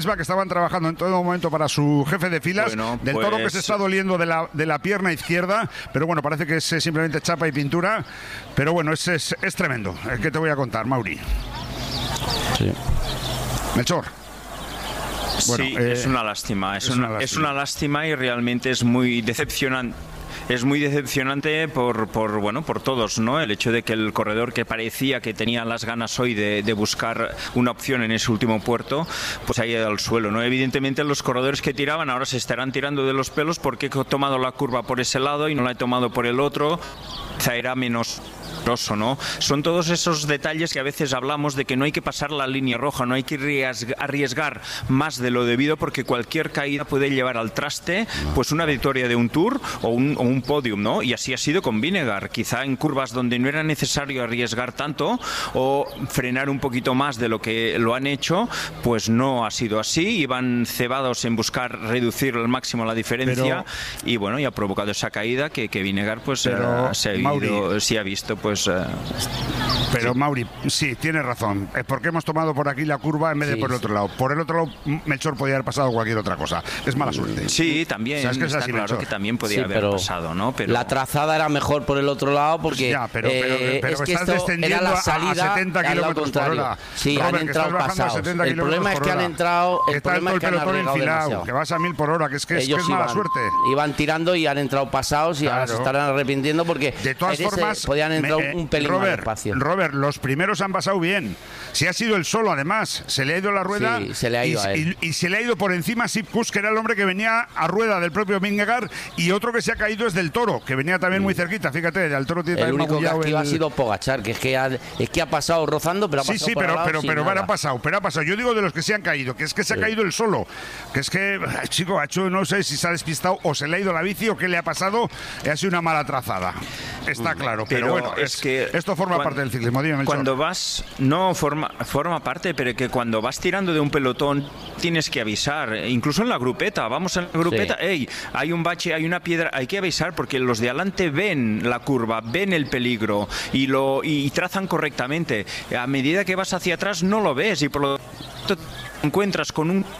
que estaban trabajando en todo momento para su jefe de filas, bueno, del toro que se está doliendo de la pierna izquierda, pero bueno, parece que es simplemente chapa y pintura, pero bueno, es tremendo. ¿Qué te voy a contar, Mauri? Sí. Melchor. Bueno, sí, es una lástima, es una lástima y realmente es muy decepcionante. Es muy decepcionante por todos, ¿no? El hecho de que el corredor que parecía que tenía las ganas hoy de buscar una opción en ese último puerto, pues ha ido al suelo, ¿no? Evidentemente los corredores que tiraban ahora se estarán tirando de los pelos porque he tomado la curva por ese lado y no la he tomado por el otro. Quizá era menos, ¿no? Son todos esos detalles que a veces hablamos de que no hay que pasar la línea roja, no hay que arriesgar más de lo debido porque cualquier caída puede llevar al traste pues una victoria de un Tour o un podium, ¿no? Y así ha sido con Vingegaard, quizá en curvas donde no era necesario arriesgar tanto o frenar un poquito más de lo que lo han hecho, pues no ha sido así, iban cebados en buscar reducir al máximo la diferencia y bueno, y ha provocado esa caída que Vingegaard pues sí ha visto pues. Pero Mauri, sí, tienes razón. Es porque hemos tomado por aquí la curva en vez de por el otro lado. Por el otro lado, Melchor podía haber pasado cualquier otra cosa. Es mala suerte. Sí, también. ¿Sabes que es está así, claro Melchor? que también podía haber pasado, ¿no? Pero la trazada era mejor por el otro lado porque ya, pero es que estás esto descendiendo era la salida a 70 kilómetros por hora. Sí, Robert, han entrado pasados. El problema es que han entrado. El problema es que han arriesgado demasiado. Que vas a 1000 por hora, que es mala suerte. Iban tirando y han entrado pasados y ahora se estarán arrepintiendo porque de todas formas podían entrar un pelín más despacio. Robert, los primeros han pasado bien. Si ha sido el solo, además, se le ha ido la rueda. Sí, se le ha ido a él. Y se le ha ido por encima Sepp Kuss, que era el hombre que venía a rueda del propio Vingegaard, y otro que se ha caído es del Toro, que venía también muy cerquita. Fíjate, del Toro tiene el único que ha el... sido Pogačar, que es que ha pasado rozando, pero ha pasado sí, pero ha pasado. Yo digo de los que se han caído, que es que se ha caído el solo, que es que, chico, ha hecho, no sé si se ha despistado o se le ha ido la bici o qué le ha pasado, ha sido una mala trazada. Está claro, pero bueno, es que esto forma parte del ciclismo. Dime, Melchor. Cuando vas, no forma parte, pero que cuando vas tirando de un pelotón tienes que avisar, incluso en la grupeta, vamos en la grupeta, hey, hay un bache, hay una piedra, hay que avisar porque los de adelante ven la curva, ven el peligro y trazan correctamente. A medida que vas hacia atrás no lo ves y por lo tanto te encuentras con un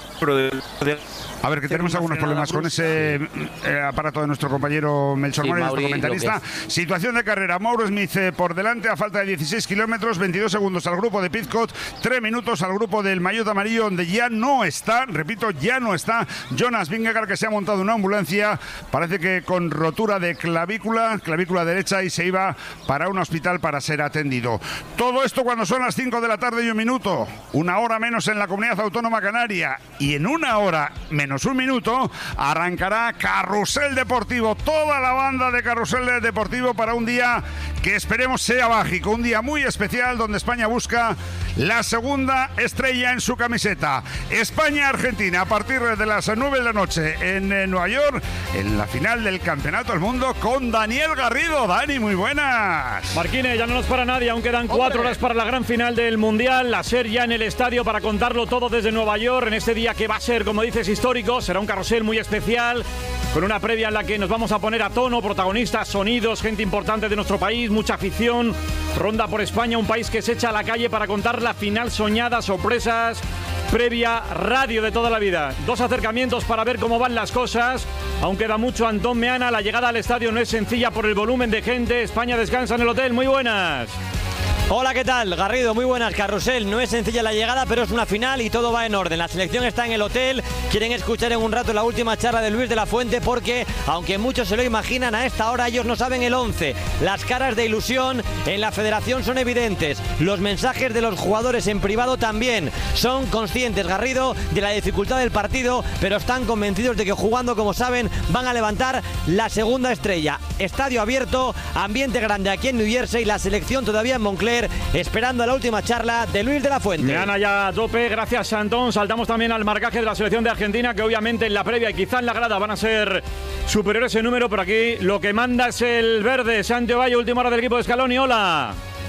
A ver, que tenemos algunos problemas con ese aparato de nuestro compañero Melchor Mori, nuestro comentarista. Situación de carrera. Mauro Smith por delante a falta de 16 kilómetros, 22 segundos al grupo de Pidcock, 3 minutos al grupo del maillot amarillo, donde ya no está, repito, ya no está Jonas Vingegaard, que se ha montado en una ambulancia, parece que con rotura de clavícula derecha, y se iba para un hospital para ser atendido. Todo esto cuando son las 5 de la tarde y 1 minuto, una hora menos en la Comunidad Autónoma Canaria, y en una hora menos un minuto arrancará Carrusel Deportivo, toda la banda de Carrusel Deportivo para un día que esperemos sea mágico, un día muy especial donde España busca la segunda estrella en su camiseta. España-Argentina a partir de las 9 de la noche en Nueva York, en la final del Campeonato del Mundo con Daniel Garrido. Dani, muy buenas. Marquines, ya no nos para nadie, aún quedan 4 horas para la gran final del Mundial, la SER ya en el estadio para contarlo todo desde Nueva York, en este día que va a ser, como dices, histórico. Será un carrusel muy especial, con una previa en la que nos vamos a poner a tono, protagonistas, sonidos, gente importante de nuestro país, mucha afición, ronda por España, un país que se echa a la calle para contar la final soñada, sorpresas, previa, radio de toda la vida. 2 acercamientos para ver cómo van las cosas, aún queda mucho. Antón Meana, la llegada al estadio no es sencilla por el volumen de gente. España descansa en el hotel, muy buenas. Hola, ¿qué tal? Garrido, muy buenas. Carrusel, no es sencilla la llegada, pero es una final y todo va en orden. La selección está en el hotel, quieren escuchar en un rato la última charla de Luis de la Fuente porque, aunque muchos se lo imaginan, a esta hora ellos no saben el 11. Las caras de ilusión en la federación son evidentes. Los mensajes de los jugadores en privado también. Son conscientes, Garrido, de la dificultad del partido, pero están convencidos de que jugando como saben van a levantar la segunda estrella. Estadio abierto, ambiente grande aquí en New Jersey, la selección todavía en Moncler, esperando a la última charla de Luis de la Fuente. Me gana ya a tope, gracias Antón. Saltamos también al marcaje de la selección de Argentina, que obviamente en la previa y quizá en la grada van a ser superiores en número, pero aquí lo que manda es el verde. Santi Valle, última hora del equipo de Scaloni, hola.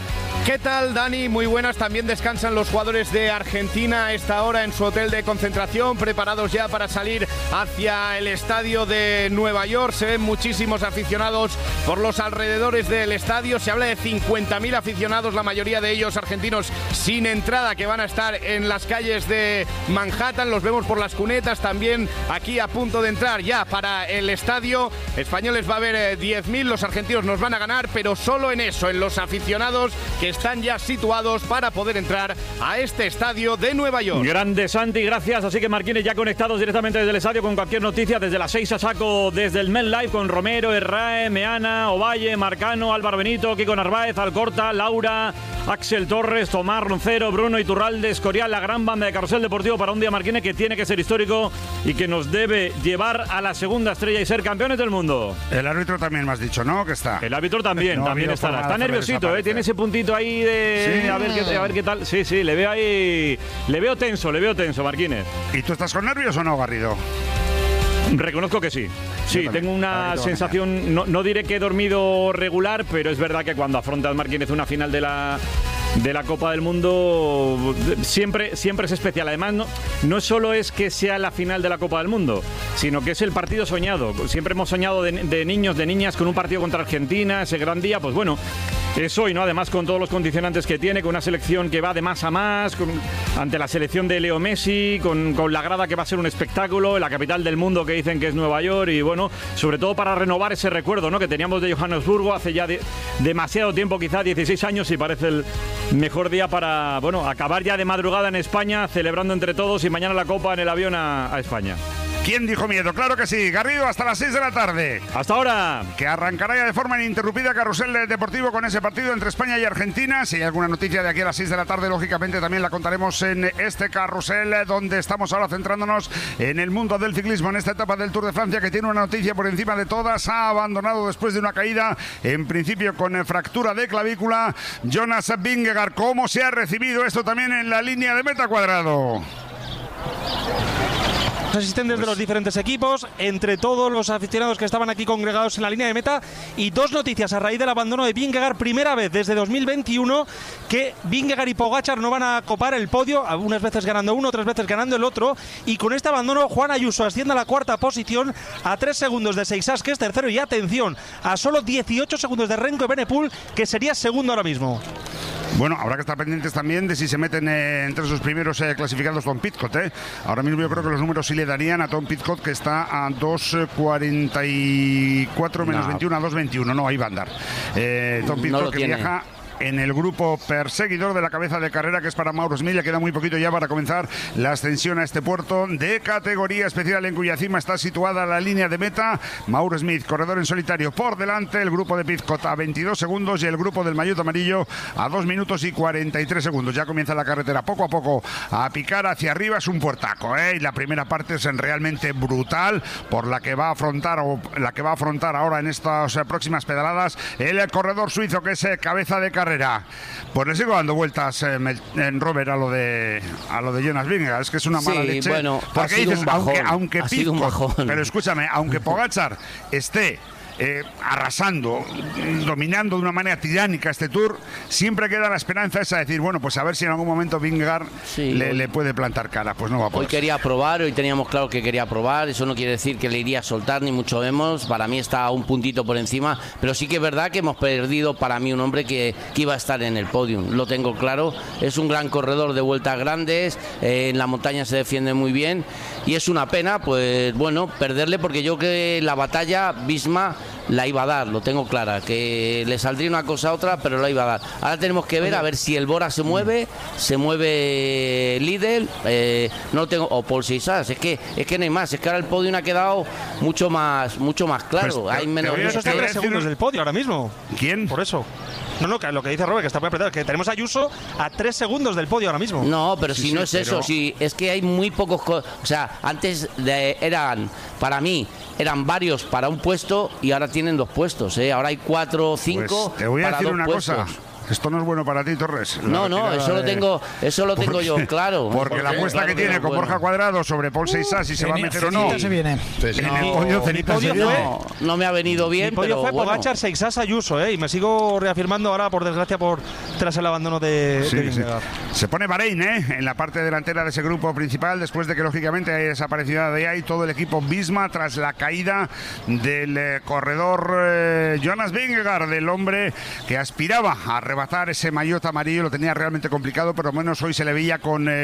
¿Qué tal, Dani? Muy buenas. También descansan los jugadores de Argentina a esta hora en su hotel de concentración, preparados ya para salir hacia el estadio de Nueva York. Se ven muchísimos aficionados por los alrededores del estadio. Se habla de 50.000 aficionados, la mayoría de ellos argentinos sin entrada, que van a estar en las calles de Manhattan. Los vemos por las cunetas también aquí a punto de entrar ya para el estadio. Españoles va a haber 10.000, los argentinos nos van a ganar, pero solo en eso, en los aficionados que están ya situados para poder entrar a este estadio de Nueva York. Grande, Santi, gracias. Así que Marquines ya conectados directamente desde el estadio con cualquier noticia desde las 6 a saco desde el MetLife con Romero, Herrae, Meana, Ovalle, Marcano, Álvaro Benito, Kiko Narváez, Alcorta, Laura, Axel Torres, Tomás Roncero, Bruno Iturralde, Escorial, la gran banda de Carrusel Deportivo para un día, Marquines, que tiene que ser histórico y que nos debe llevar a la segunda estrella y ser campeones del mundo. El árbitro también me has dicho, ¿no? Que está. El árbitro también, no, también estará. Está nerviosito, tiene ese puntito ahí de ¿Sí? a ver qué tal. Sí, le veo ahí, le veo tenso, Marquines. ¿Y tú estás con nervios o no, Garrido? Reconozco que sí. Sí, tengo una sensación, no diré que he dormido regular, pero es verdad que cuando afrontas, Marquínez, una final de la Copa del Mundo siempre es especial. Además, no solo es que sea la final de la Copa del Mundo, sino que es el partido soñado. Siempre hemos soñado de niños, de niñas, con un partido contra Argentina, ese gran día. Pues bueno, es hoy, ¿no? Además, con todos los condicionantes que tiene, con una selección que va de más a más, ante la selección de Leo Messi, con la grada que va a ser un espectáculo, en la capital del mundo que dicen que es Nueva York, y bueno, sobre todo para renovar ese recuerdo, ¿no?, que teníamos de Johannesburgo hace ya demasiado tiempo, quizá 16 años, y parece el mejor día para, bueno, acabar ya de madrugada en España, celebrando entre todos, y mañana la Copa en el avión a España. ¿Quién dijo miedo? Claro que sí. Garrido, hasta las 6 de la tarde. Hasta ahora. Que arrancará ya de forma ininterrumpida Carrusel Deportivo con ese partido entre España y Argentina. Si hay alguna noticia de aquí a las 6 de la tarde, lógicamente también la contaremos en este Carrusel, donde estamos ahora centrándonos en el mundo del ciclismo, en esta etapa del Tour de Francia, que tiene una noticia por encima de todas. Ha abandonado después de una caída, en principio con fractura de clavícula, Jonas Vingegaard. ¿Cómo se ha recibido esto también en la línea de meta, Cuadrado? Asistentes de los diferentes equipos, entre todos los aficionados que estaban aquí congregados en la línea de meta, y dos noticias a raíz del abandono de Vingegaard. Primera vez desde 2021 que Vingegaard y Pogačar no van a copar el podio, unas veces ganando uno, otras veces ganando el otro, y con este abandono Juan Ayuso asciende a la cuarta posición a 3 segundos de Seixas, que es tercero, y atención, a solo 18 segundos de Remco Evenepoel, que sería segundo ahora mismo. Bueno, habrá que estar pendientes también de si se meten entre sus primeros clasificados Tom Pidcock. Ahora mismo yo creo que los números sí le darían a Tom Pidcock, que está a 2.44 menos 21 a 2.21. No, ahí va a andar. Tom Pidcock, que viaja en el grupo perseguidor de la cabeza de carrera, que es para Mauro Smith. Le queda muy poquito ya para comenzar la ascensión a este puerto de categoría especial, en cuya cima está situada la línea de meta. Mauro Smith, corredor en solitario, por delante. El grupo de Pidcock a 22 segundos y el grupo del maillot amarillo a 2 minutos y 43 segundos. Ya comienza la carretera poco a poco a picar hacia arriba. Es un puertaco, y la primera parte es realmente brutal, por la que va a afrontar ahora en estas próximas pedaladas el corredor suizo, que es cabeza de carrera. Pues le sigo dando vueltas en Robert a lo de Jonas Vingegaard. Es que es una mala leche. Bueno, porque dices, aunque Pidcock, pero escúchame, aunque Pogačar esté arrasando, dominando de una manera tiránica este Tour, siempre queda la esperanza esa de decir, bueno, pues a ver si en algún momento Vingegaard le puede plantar cara. Pues no va a poder. Hoy quería probar, hoy teníamos claro que quería probar. Eso no quiere decir que le iría a soltar, ni mucho menos. Para mí está un puntito por encima, pero sí que es verdad que hemos perdido, para mí, un hombre que iba a estar en el podium. Lo tengo claro. Es un gran corredor de vueltas grandes, en la montaña se defiende muy bien, y es una pena, pues bueno, perderle, porque yo creo que la batalla Visma la iba a dar, lo tengo clara, que le saldría una cosa a otra, pero la iba a dar. Ahora tenemos que ver a ver si el Bora se mueve Lidl, o Paul Seixas. Es que no hay más, es que ahora el podio ha quedado mucho más claro. Pues hay menos. Eso está a 3 segundos del podio ahora mismo. ¿Quién? Por eso. No, que lo que dice Robert, que está muy apretado, que tenemos a Ayuso a 3 segundos del podio ahora mismo. No, pero si no es eso, si es que hay muy pocos, o sea, antes para mí eran varios para un puesto, y ahora tienen 2 puestos, Ahora hay 4 o 5. Pues te voy a decir una cosa. Esto no es bueno para ti, Torres. No, eso lo tengo yo claro. Porque la apuesta que tiene con Borja Cuadrado sobre Paul Seixas, si se va a meter o no. Se viene. No me ha venido bien. Mi podio fue Pogačar, Seixas, Ayuso, y me sigo reafirmando ahora, por desgracia, tras el abandono de Vingegaard. Se pone Bahrein, en la parte delantera de ese grupo principal, después de que lógicamente haya desaparecido de ahí todo el equipo Visma tras la caída del corredor Jonas Vingegaard, del hombre que aspiraba a arrebatar ese maillot amarillo. Lo tenía realmente complicado, pero al menos hoy se le veía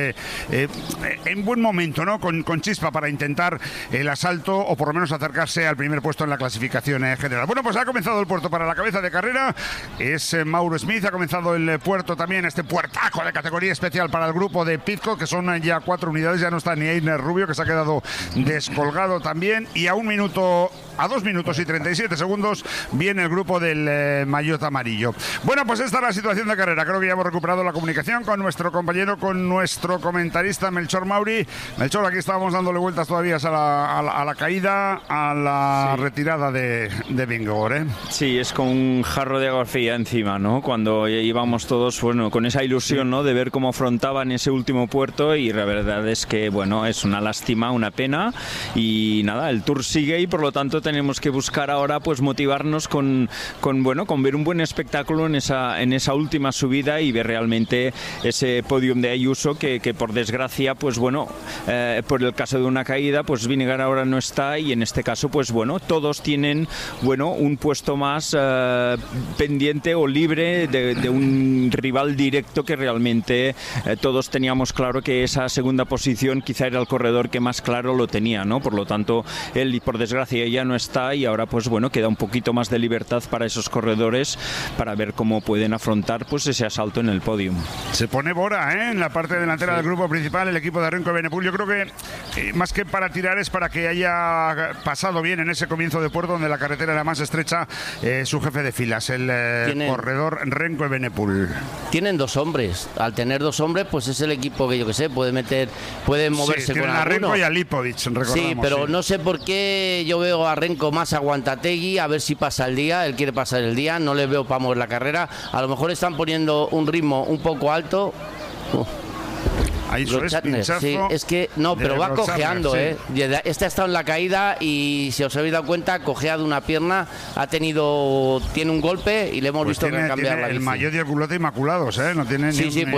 en buen momento, ¿no? Con chispa para intentar el asalto o por lo menos acercarse al primer puesto en la clasificación general. Bueno, pues ha comenzado el puerto para la cabeza de carrera. Es Mauro Smith. Ha comenzado el puerto también, este puertaco de categoría especial para el grupo de Pidcock, que son ya 4 unidades. Ya no está ni Einer Rubio, que se ha quedado descolgado también. Y a 2 minutos y 37 segundos viene el grupo del maillot amarillo. Bueno, pues esta es la situación de carrera. Creo que ya hemos recuperado la comunicación con nuestro compañero, con nuestro comentarista Melchor Mauri. Melchor, aquí estábamos dándole vueltas todavía a la caída, a la retirada de Vingegaard, Sí, es con un jarro de agua fría encima, ¿no? Cuando íbamos todos, bueno, con esa ilusión, ¿no?, de ver cómo afrontaban ese último puerto, y la verdad es que, bueno, es una lástima, una pena, y nada, el Tour sigue y por lo tanto tenemos que buscar ahora pues motivarnos con ver un buen espectáculo en esa última subida y ver realmente ese podium de Ayuso que por desgracia pues bueno, por el caso de una caída pues Vingegaard ahora no está, y en este caso pues bueno, todos tienen un puesto más pendiente o libre de un rival directo que realmente todos teníamos claro que esa segunda posición quizá era el corredor que más claro lo tenía, ¿no? Por lo tanto él por desgracia ya no está, y ahora pues bueno, queda un poquito más de libertad para esos corredores para ver cómo pueden afrontar pues ese asalto en el podium. Se pone Bora, en la parte delantera del grupo principal, el equipo de Renko Evenepoel. Yo creo que más que para tirar es para que haya pasado bien en ese comienzo de puerto donde la carretera era más estrecha, su jefe de filas, el corredor Renko Evenepoel. Tienen 2 hombres. Al tener 2 hombres, pues es el equipo que yo que sé, puede moverse con a alguno. Renko y a Lipovic, recordamos. Sí, pero no sé por qué yo veo a Renko más aguantategui, a ver si pasa el día. Él quiere pasar el día, no le veo para mover la carrera. A lo mejor están poniendo un ritmo un poco alto. Ahí sí, es que no, pero va cojeando, sí. Este ha estado en la caída y si os habéis dado cuenta, cojea de una pierna, tiene un golpe y le hemos visto cambiar la bici. El maillot y el culote inmaculados, no tiene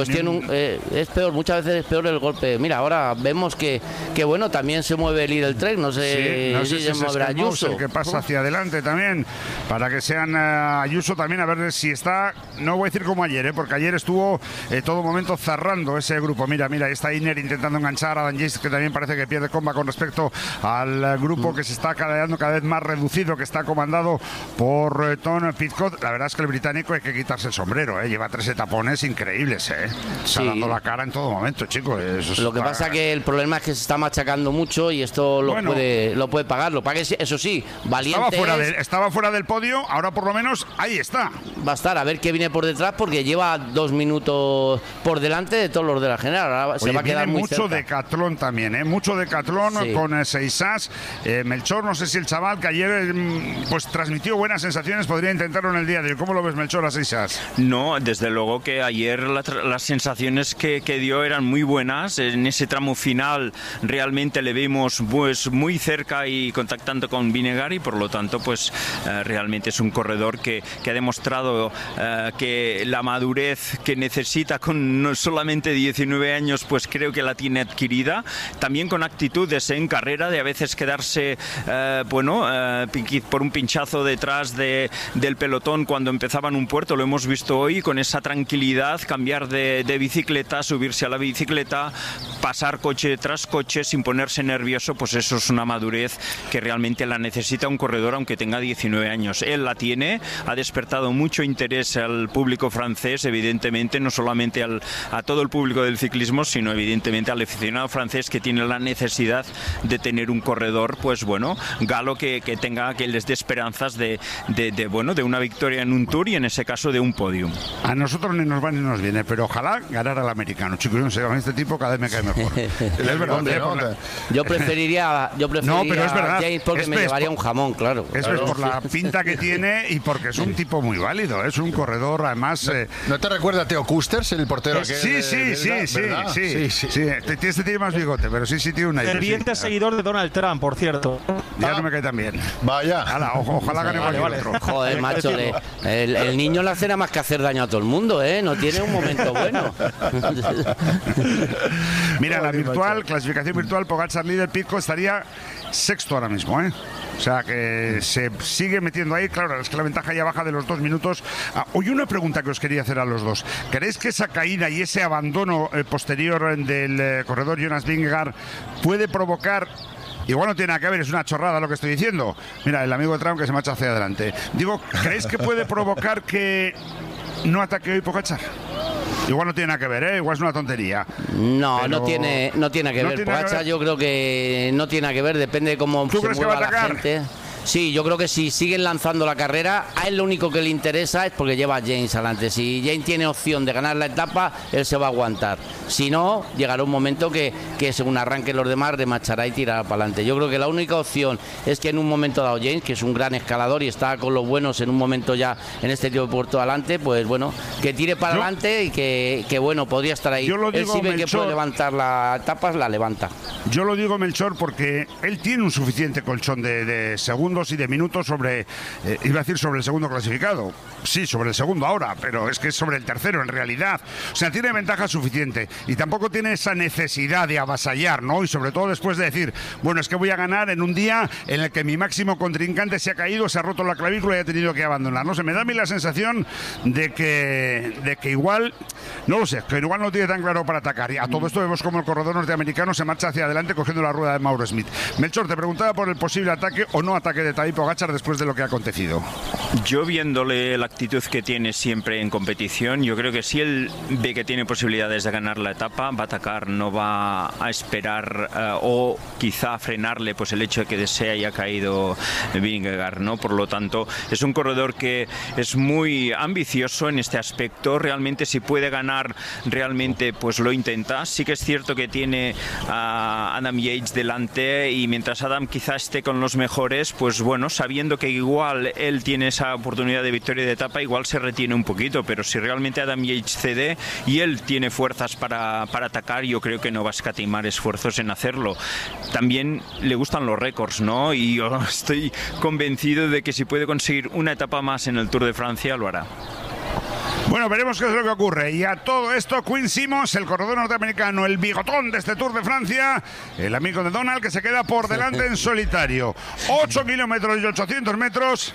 es peor, muchas veces es peor el golpe. Mira, ahora vemos que bueno, también se mueve el Lidl Trek, no sé si se moverá Ayuso. El que pasa hacia adelante también, para que sean Ayuso también, a ver si está, no voy a decir como ayer, porque ayer estuvo todo momento cerrando ese grupo. Mira, ahí está Iner intentando enganchar a Dan Gis, que también parece que pierde comba con respecto al grupo que se está quedando cada vez más reducido, que está comandado por Tom Pidcock. La verdad es que el británico hay que quitarse el sombrero, lleva 3 etapones increíbles, está dando la cara en todo momento, chicos. Lo que pasa que el problema es que se está machacando mucho y esto lo puede pagar. Lo pague, eso sí, valiente. Estaba fuera del podio, ahora por lo menos ahí está. Va a estar, a ver qué viene por detrás, porque lleva 2 minutos por delante de todos los de la general. Ahora se va a quedar muy mucho cerca. Decatlón también, mucho Decatlón con Seixas. Melchor, no sé si el chaval que ayer pues transmitió buenas sensaciones podría intentarlo en el día de hoy. ¿Cómo lo ves, Melchor, a Seixas? No, desde luego que ayer las sensaciones que dio eran muy buenas. En ese tramo final realmente le vimos pues muy cerca y contactando con Vingegaard, y por lo tanto pues realmente es un corredor que ha demostrado que la madurez que necesita con no solamente 19 años pues creo que la tiene adquirida, también con actitudes en carrera de a veces quedarse por un pinchazo detrás del pelotón cuando empezaban un puerto. Lo hemos visto hoy con esa tranquilidad, cambiar de bicicleta, subirse a la bicicleta, pasar coche tras coche sin ponerse nervioso. Pues eso es una madurez que realmente la necesita un corredor aunque tenga 19 años. Él la tiene, ha despertado mucho interés al público francés, evidentemente, no solamente a todo el público del ciclismo, sino evidentemente al aficionado francés que tiene la necesidad de tener un corredor, pues bueno, galo que les dé esperanzas de una victoria en un Tour y en ese caso de un podium. A nosotros ni nos va ni nos viene, pero ojalá ganara el americano. Chicos, no sé, con este tipo cada vez me cae mejor. Es verdad. Yo preferiría no, pero es verdad. James porque me llevaría un jamón, claro. Eso es por la pinta que tiene y porque es un tipo muy válido. Es un corredor, además. ¿No te recuerda a Theo Kusters, el portero? Sí. Este tiene más bigote, pero sí tiene una idea. Ferviente seguidor de Donald Trump, por cierto. Ya no me cae tan bien. Vaya. Ojalá gane cualquier otro. Joder, macho, el niño le hace nada más que hacer daño a todo el mundo, ¿eh? No tiene un momento bueno. Mira, la clasificación virtual, Pogačar líder, Pitcock estaría sexto ahora mismo, ¿eh? O sea, que se sigue metiendo ahí. Claro, es que la ventaja ya baja de los 2 minutos. Hoy una pregunta que os quería hacer a los dos. ¿Creéis que esa caída y ese abandono posterior del corredor Jonas Vingegaard puede provocar... Igual no tiene nada que ver, es una chorrada lo que estoy diciendo. Mira, el amigo de Trump que se marcha hacia adelante. Digo, ¿creéis que puede provocar que no ataque hoy Pogačar? Igual no tiene nada que ver, ¿eh? Igual es una tontería. No, pero... no tiene que ver. Pogačar yo creo que no tiene nada que ver, depende de cómo se mueva la gente. Sí, yo creo que si siguen lanzando la carrera, a él lo único que le interesa es porque lleva a James adelante. Si James tiene opción de ganar la etapa, él se va a aguantar. Si no, llegará un momento que según arranquen los demás, remachará y tirará para adelante. Yo creo que la única opción es que en un momento dado James, que es un gran escalador y está con los buenos en un momento ya en este tipo de puerto adelante, pues bueno, que tire para adelante y que bueno, podría estar ahí. Yo lo digo, él si ve Melchor, que puede levantar las etapas, la levanta. Yo lo digo, Melchor, porque él tiene un suficiente colchón de segundos y de minutos sobre, iba a decir sobre el segundo clasificado, sí, sobre el segundo ahora, pero es que es sobre el tercero en realidad, o sea, tiene ventaja suficiente y tampoco tiene esa necesidad de avasallar, ¿no? Y sobre todo después de decir, bueno, es que voy a ganar en un día en el que mi máximo contrincante se ha caído, se ha roto la clavícula y ha tenido que abandonar, no sé, me da a mí la sensación de que igual, no lo sé, que igual no tiene tan claro para atacar, y a todo esto vemos como el corredor norteamericano se marcha hacia adelante cogiendo la rueda de Mauro Smith. Melchor, te preguntaba por el posible ataque o no ataque de Tadej Pogačar después de lo que ha acontecido. Yo viéndole la actitud que tiene siempre en competición, yo creo que si él ve que tiene posibilidades de ganar la etapa, va a atacar, no va a esperar o quizá frenarle pues el hecho de que se haya caído Vingegaard, ¿no? Por lo tanto, es un corredor que es muy ambicioso en este aspecto, realmente si puede ganar, realmente pues lo intenta. Sí que es cierto que tiene a Adam Yates delante y mientras Adam quizá esté con los mejores, pues bueno, sabiendo que igual él tiene esa oportunidad de victoria de etapa, igual se retiene un poquito, pero si realmente Adam Yates cede y él tiene fuerzas para atacar, yo creo que no va a escatimar esfuerzos en hacerlo. También le gustan los récords, ¿no? Y yo estoy convencido de que si puede conseguir una etapa más en el Tour de Francia, lo hará. Bueno, veremos qué es lo que ocurre. Y a todo esto, Quinn Simmons, el corredor norteamericano, el bigotón de este Tour de Francia, el amigo de Donald, que se queda por delante en solitario. 8 kilómetros y 800 metros.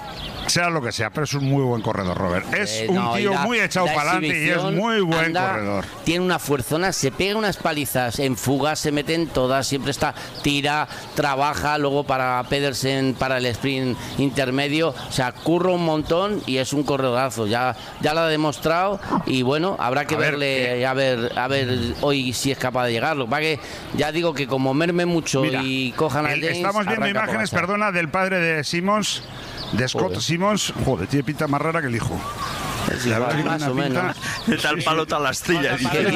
Sea lo que sea, pero es un muy buen corredor, Robert. Es un tío muy echado para adelante y es muy buen corredor. Tiene una fuerzona, se pega unas palizas en fugas, se mete en todas, siempre está, tira, trabaja, luego para Pedersen, para el sprint intermedio, o sea, curra un montón y es un corredorazo. Ya lo ha demostrado y bueno, habrá que verle, a ver hoy si es capaz de llegar. Lo que pasa que ya digo que como merme mucho y cojan a James, estamos viendo imágenes, perdona, del padre de Simmons, de Scott Simmons. Joder, tiene pinta más rara que el hijo. Sí, más o menos. De tal palo tal astilla.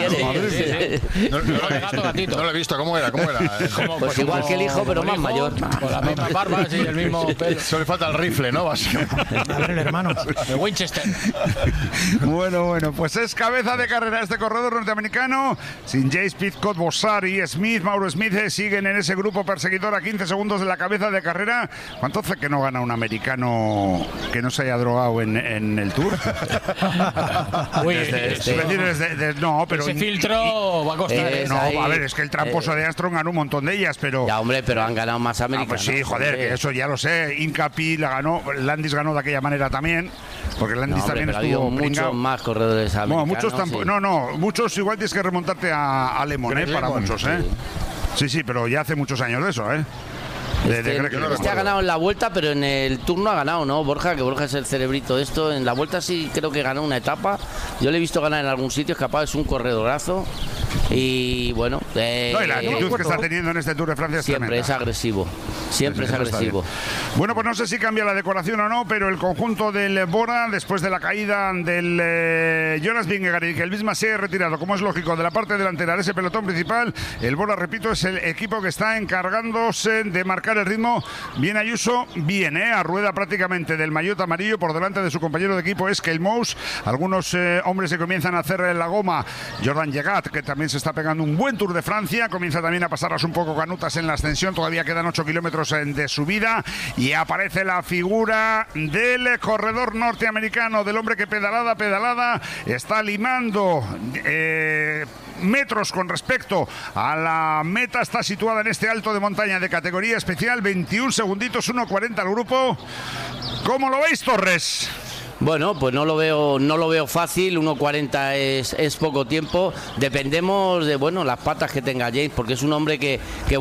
No lo he visto. ¿Cómo era? Pues igual que el hijo, pero más mayor. Con la misma barba y el mismo pelo. Solo le falta el rifle, ¿no? A ver, el hermano. De Winchester. Bueno, pues es cabeza de carrera este corredor norteamericano. Sin James, Pitcock, Bossart y Smith, Mauro Smith siguen en ese grupo perseguidor a 15 segundos de la cabeza de carrera. ¿Cuánto hace que no gana un americano que no se haya drogado en el Tour? Uy, no, pero ese filtro va a costar. A ver, es que el tramposo de Armstrong ganó un montón de ellas, pero... Ya, hombre, pero han ganado más americanos. Pues sí, joder, que eso ya lo sé. Incapi la ganó, Landis ganó de aquella manera también, porque Landis también estuvo muchos más corredores americanos. Muchos tampoco, muchos igual tienes que remontarte a Lemon, para muchos, Sí, pero ya hace muchos años de eso, Este ha ganado en la Vuelta, pero en el Tour no ha ganado, ¿no, Borja? Que Borja es el cerebrito de esto. En la Vuelta sí creo que ganó una etapa. Yo le he visto ganar en algún sitio, es capaz, es un corredorazo. Y bueno... no, y la actitud que está teniendo en este Tour de Francia es siempre tremenda. Es agresivo. Siempre es agresivo. Bueno, pues no sé si cambia la decoración o no, pero el conjunto del Bora, después de la caída del Jonas Vingegaard y que el mismo se ha retirado, como es lógico, de la parte delantera de ese pelotón principal, el Bora, repito, es el equipo que está encargándose de marcar el ritmo. Bien Ayuso, bien, a rueda prácticamente del maillot amarillo por delante de su compañero de equipo, es Kelmous. Algunos hombres que comienzan a hacer la goma. Jordan Llegat, que también se está pegando un buen Tour de Francia, comienza también a pasarlas un poco canutas en la ascensión, todavía quedan 8 kilómetros de subida y aparece la figura del corredor norteamericano, del hombre que pedalada está limando metros con respecto a la meta. Está situada en este alto de montaña de categoría especial, 21 segunditos, 1.40 al grupo. ¿Cómo lo veis, Torres? Bueno, pues no lo veo fácil. 1.40 es poco tiempo. Dependemos de las patas que tenga James, porque es un hombre que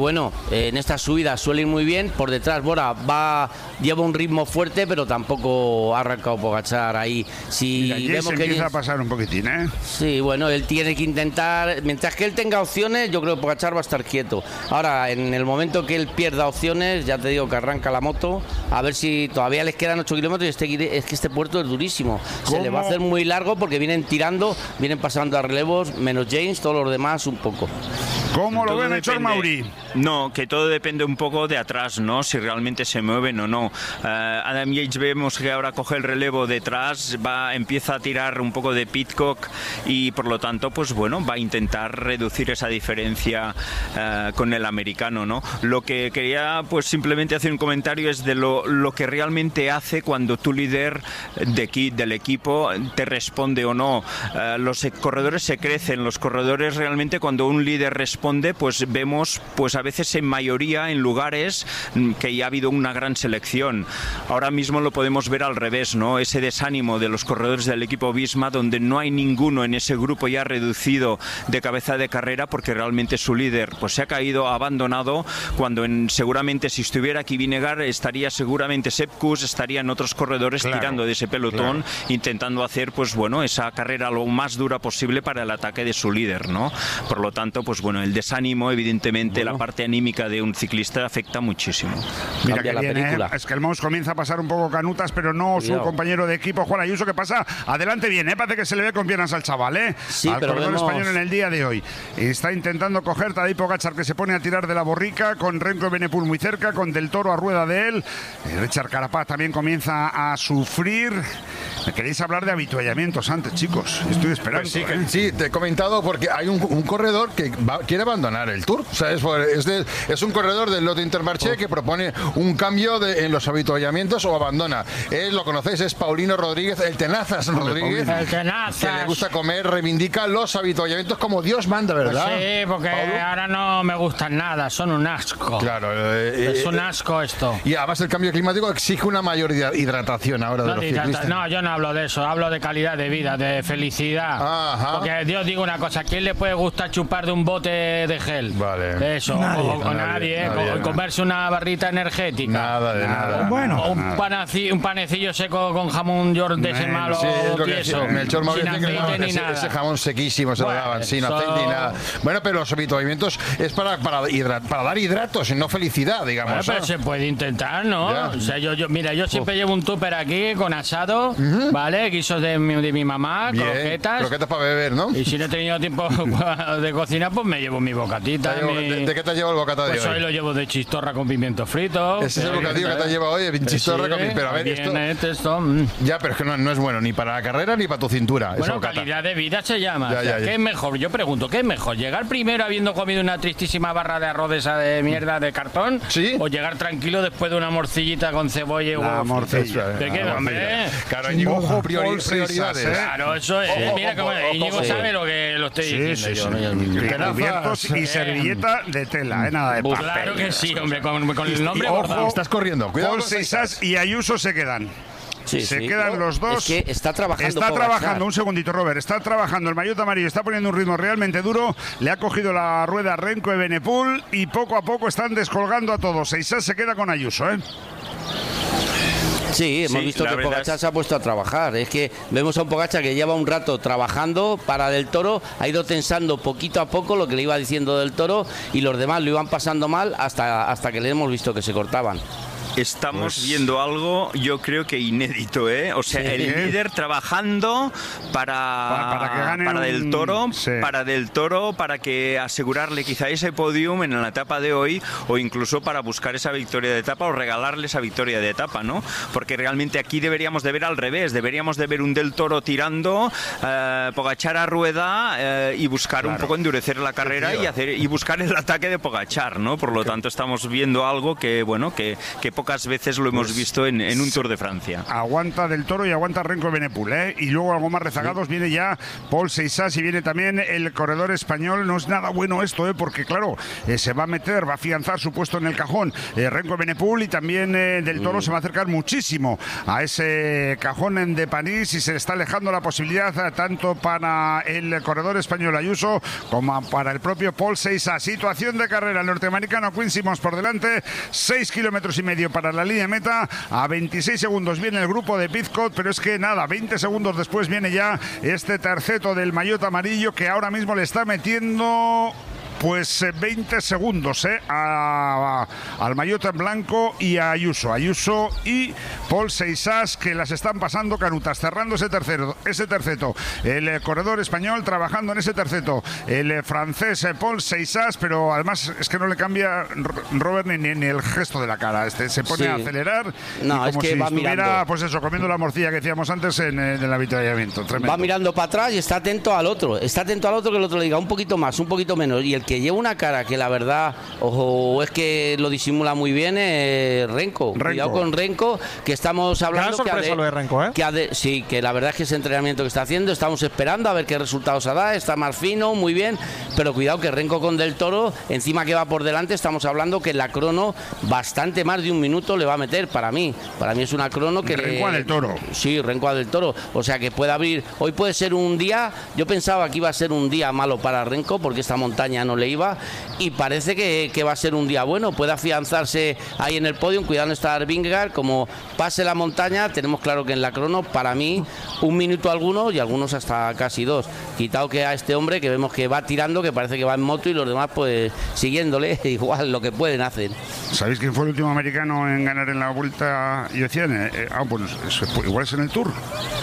en estas subidas suele ir muy bien. Por detrás Bora lleva un ritmo fuerte, pero tampoco ha arrancado Pogačar ahí. Si vemos que empieza a pasar un poquitín, Sí, bueno, él tiene que intentar, mientras que él tenga opciones, yo creo que Pogačar va a estar quieto. Ahora, en el momento que él pierda opciones, ya te digo que arranca la moto, a ver si todavía les quedan 8 kilómetros y es que este puerto es durísimo. ¿Cómo? Se le va a hacer muy largo porque vienen pasando a relevos, menos James, todos los demás un poco. ¿Cómo lo ve Melchor Mauri? No, que todo depende un poco de atrás, ¿no? Si realmente se mueven o no. Adam Yates vemos que ahora coge el relevo detrás, empieza a tirar un poco de Pidcock y por lo tanto, pues bueno, va a intentar reducir esa diferencia con el americano, ¿no? Lo que quería, pues simplemente hacer un comentario es de lo que realmente hace cuando tu líder del equipo te responde o no. Los corredores se crecen, los corredores realmente cuando un líder responde, pues vemos pues a veces en mayoría en lugares que ya ha habido una gran selección. Ahora mismo lo podemos ver al revés, ¿no? Ese desánimo de los corredores del equipo Visma, donde no hay ninguno en ese grupo ya reducido de cabeza de carrera porque realmente su líder pues se ha caído, ha abandonado, cuando seguramente si estuviera aquí Vingegaard estaría seguramente Sepp Kuss, estarían otros corredores tirando de ese pelotón, intentando hacer pues bueno esa carrera lo más dura posible para el ataque de su líder, ¿no? Por lo tanto, pues bueno, el desánimo, evidentemente, la parte anímica de un ciclista afecta muchísimo. Mira que viene, es que el Mous comienza a pasar un poco canutas, pero no su compañero de equipo, Juan Ayuso, que pasa adelante bien, parece que se le ve con piernas al chaval, sí, al corredor español en el día de hoy. Está intentando coger Tadej Pogačar, que se pone a tirar de la borrica, con Remco Evenepoel muy cerca, con Del Toro a rueda de él. Richard Carapaz también comienza a sufrir. ¿Me queréis hablar de habituallamientos antes, chicos? Estoy esperando. Pues sí, te he comentado porque hay un corredor que quiere abandonar el Tour. O sea, es un corredor del Lotto Intermarché que propone un cambio en los habituallamientos o abandona. Lo conocéis, es Paulino Rodríguez, el Tenazas Rodríguez. El Tenazas. Que le gusta comer, reivindica los habituallamientos como Dios manda, ¿verdad? Pues sí, porque Paulo, ahora no me gustan nada, son un asco. Claro. Es un asco esto. Y además el cambio climático exige una mayor hidratación ahora de los ciclistas. No, yo no hablo de eso, hablo de calidad de vida, de felicidad. Ajá. Porque Dios digo una cosa, ¿a quién le puede gustar chupar de un bote de gel? Vale. Eso, nadie. Comerse una barrita energética. Nada. Bueno. O un panecillo seco con jamón york de ese malo tieso. Melchor Mauri dice que ese jamón sequísimo se lo daban, sin aceite ni nada. Bueno, pero los habituallamientos es para dar hidratos y no felicidad, digamos. Bueno, pero se puede intentar, ¿no? Ya. O sea, yo siempre llevo un tupper aquí con asado, ¿vale? Guisos de mi mamá, croquetas para beber, ¿no? Y si no he tenido tiempo de cocinar, pues me llevo mi bocatita. ¿De qué te llevo el bocata de hoy? Pues hoy lo llevo de chistorra con pimiento frito. Ese es el bocadillo que te lleva hoy, chistorra con pimiento. Pero a ver, esto... Ya, pero es que no es bueno ni para la carrera ni para tu cintura. Bueno, calidad de vida se llama. ¿Qué es mejor? Yo pregunto, ¿qué es mejor? ¿Llegar primero habiendo comido una tristísima barra de arroz esa de mierda de cartón? ¿Sí? ¿O llegar tranquilo después de una morcillita con cebolla y huevo? ¿De qué, hombre? Claro, Íñigo, prioridades. Claro, eso es. Mira cómo Íñigo sabe lo que lo estoy diciendo yo. Cubiertos y servilleta de tela, nada de papel. Claro que sí, hombre, con el nombre bordado. Estás corriendo. Cuidado. Paul Seixas y Ayuso se quedan. Se quedan los dos. Es que está trabajando. Un segundito, Robert. Está trabajando el maillot amarillo, está poniendo un ritmo realmente duro. Le ha cogido la rueda Remco Evenepoel y poco a poco están descolgando a todos. Seixas se queda con Ayuso, Sí, hemos visto que Pogačar se ha puesto a trabajar. Es que vemos a un Pogačar que lleva un rato trabajando para Del Toro, ha ido tensando poquito a poco lo que le iba diciendo Del Toro y los demás lo iban pasando mal hasta que le hemos visto que se cortaban. Estamos viendo algo, yo creo que inédito, ¿eh? O sea, el líder trabajando para Del Toro, para Del Toro, para que asegurarle quizá ese podium en la etapa de hoy, o incluso para buscar esa victoria de etapa o regalarle esa victoria de etapa, ¿no? Porque realmente aquí deberíamos de ver al revés, deberíamos de ver un Del Toro tirando, Pogačar a rueda y buscar un poco endurecer la carrera y buscar el ataque de Pogačar, ¿no? Por lo tanto estamos viendo algo que, bueno, que pocas veces lo hemos visto en un Tour de Francia. Aguanta Del Toro y aguanta Renko Evenepoel, ¿eh? Y luego algo más rezagados viene ya Pol Seixas y viene también el corredor español. No es nada bueno esto, porque claro, se va a afianzar su puesto en el cajón Renko Evenepoel, y también Del Toro se va a acercar muchísimo a ese cajón de París y se está alejando la posibilidad tanto para el corredor español Ayuso como para el propio Pol Seixas. Situación de carrera, el norteamericano Quinn Simmons por delante, 6,5 kilómetros para la línea de meta, a 26 segundos viene el grupo de Pidcock, pero es que nada, 20 segundos después viene ya este terceto del maillot amarillo que ahora mismo le está metiendo pues 20 segundos al maillot en blanco y a Ayuso y Pol Seixas, que las están pasando canutas, cerrando ese terceto, el corredor español trabajando en ese terceto, el francés Pol Seixas, pero además es que no le cambia Robert ni el gesto de la cara, se pone a acelerar, no, como es que si va estuviera mirando, pues eso, comiendo la morcilla que decíamos antes en el avituallamiento. Tremendo. Va mirando para atrás y está atento al otro que el otro le diga un poquito más, un poquito menos, y el que lleva una cara que la verdad, ojo, es que lo disimula muy bien, Renko. Cuidado con Renko, que estamos hablando lo de Renko, sí, que la verdad es que ese entrenamiento que está haciendo, estamos esperando a ver qué resultados da, está más fino, muy bien, pero cuidado que Renko con Del Toro, encima que va por delante, estamos hablando que la crono bastante más de un minuto le va a meter, para mí es una crono que Renko a Del Toro. Sí, Renko a Del Toro, o sea que puede abrir, hoy puede ser un día, yo pensaba que iba a ser un día malo para Renko porque esta montaña no le iba, y parece que va a ser un día bueno, puede afianzarse ahí en el podio, cuidado no estar Vingegaard, como pase la montaña, tenemos claro que en la crono, para mí, un minuto algunos y algunos hasta casi 2, quitado que a este hombre que vemos que va tirando, que parece que va en moto y los demás pues siguiéndole, igual lo que pueden hacer. ¿Sabéis quién fue el último americano en ganar en la Vuelta? Y decían, bueno, igual es en el Tour.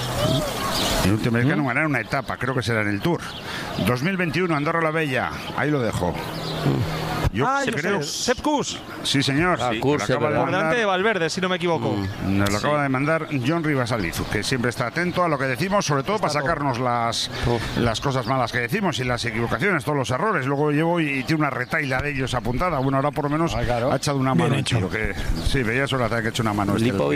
El último americano ganar una etapa, creo que será en el Tour. 2021, Andorra la Bella, ahí lo dejo. Yo creo. Sepp Kuss. Sí, señor. Por delante de Valverde, si no me equivoco. Nos lo acaba de mandar John Rivas Alizu, que siempre está atento a lo que decimos, sobre todo para sacarnos las cosas malas que decimos y las equivocaciones, todos los errores. Luego llevo y tiene una retaila de ellos apuntada. Bueno, ahora por lo menos ha echado una mano. Sí, veías ahora que ha hecho una mano.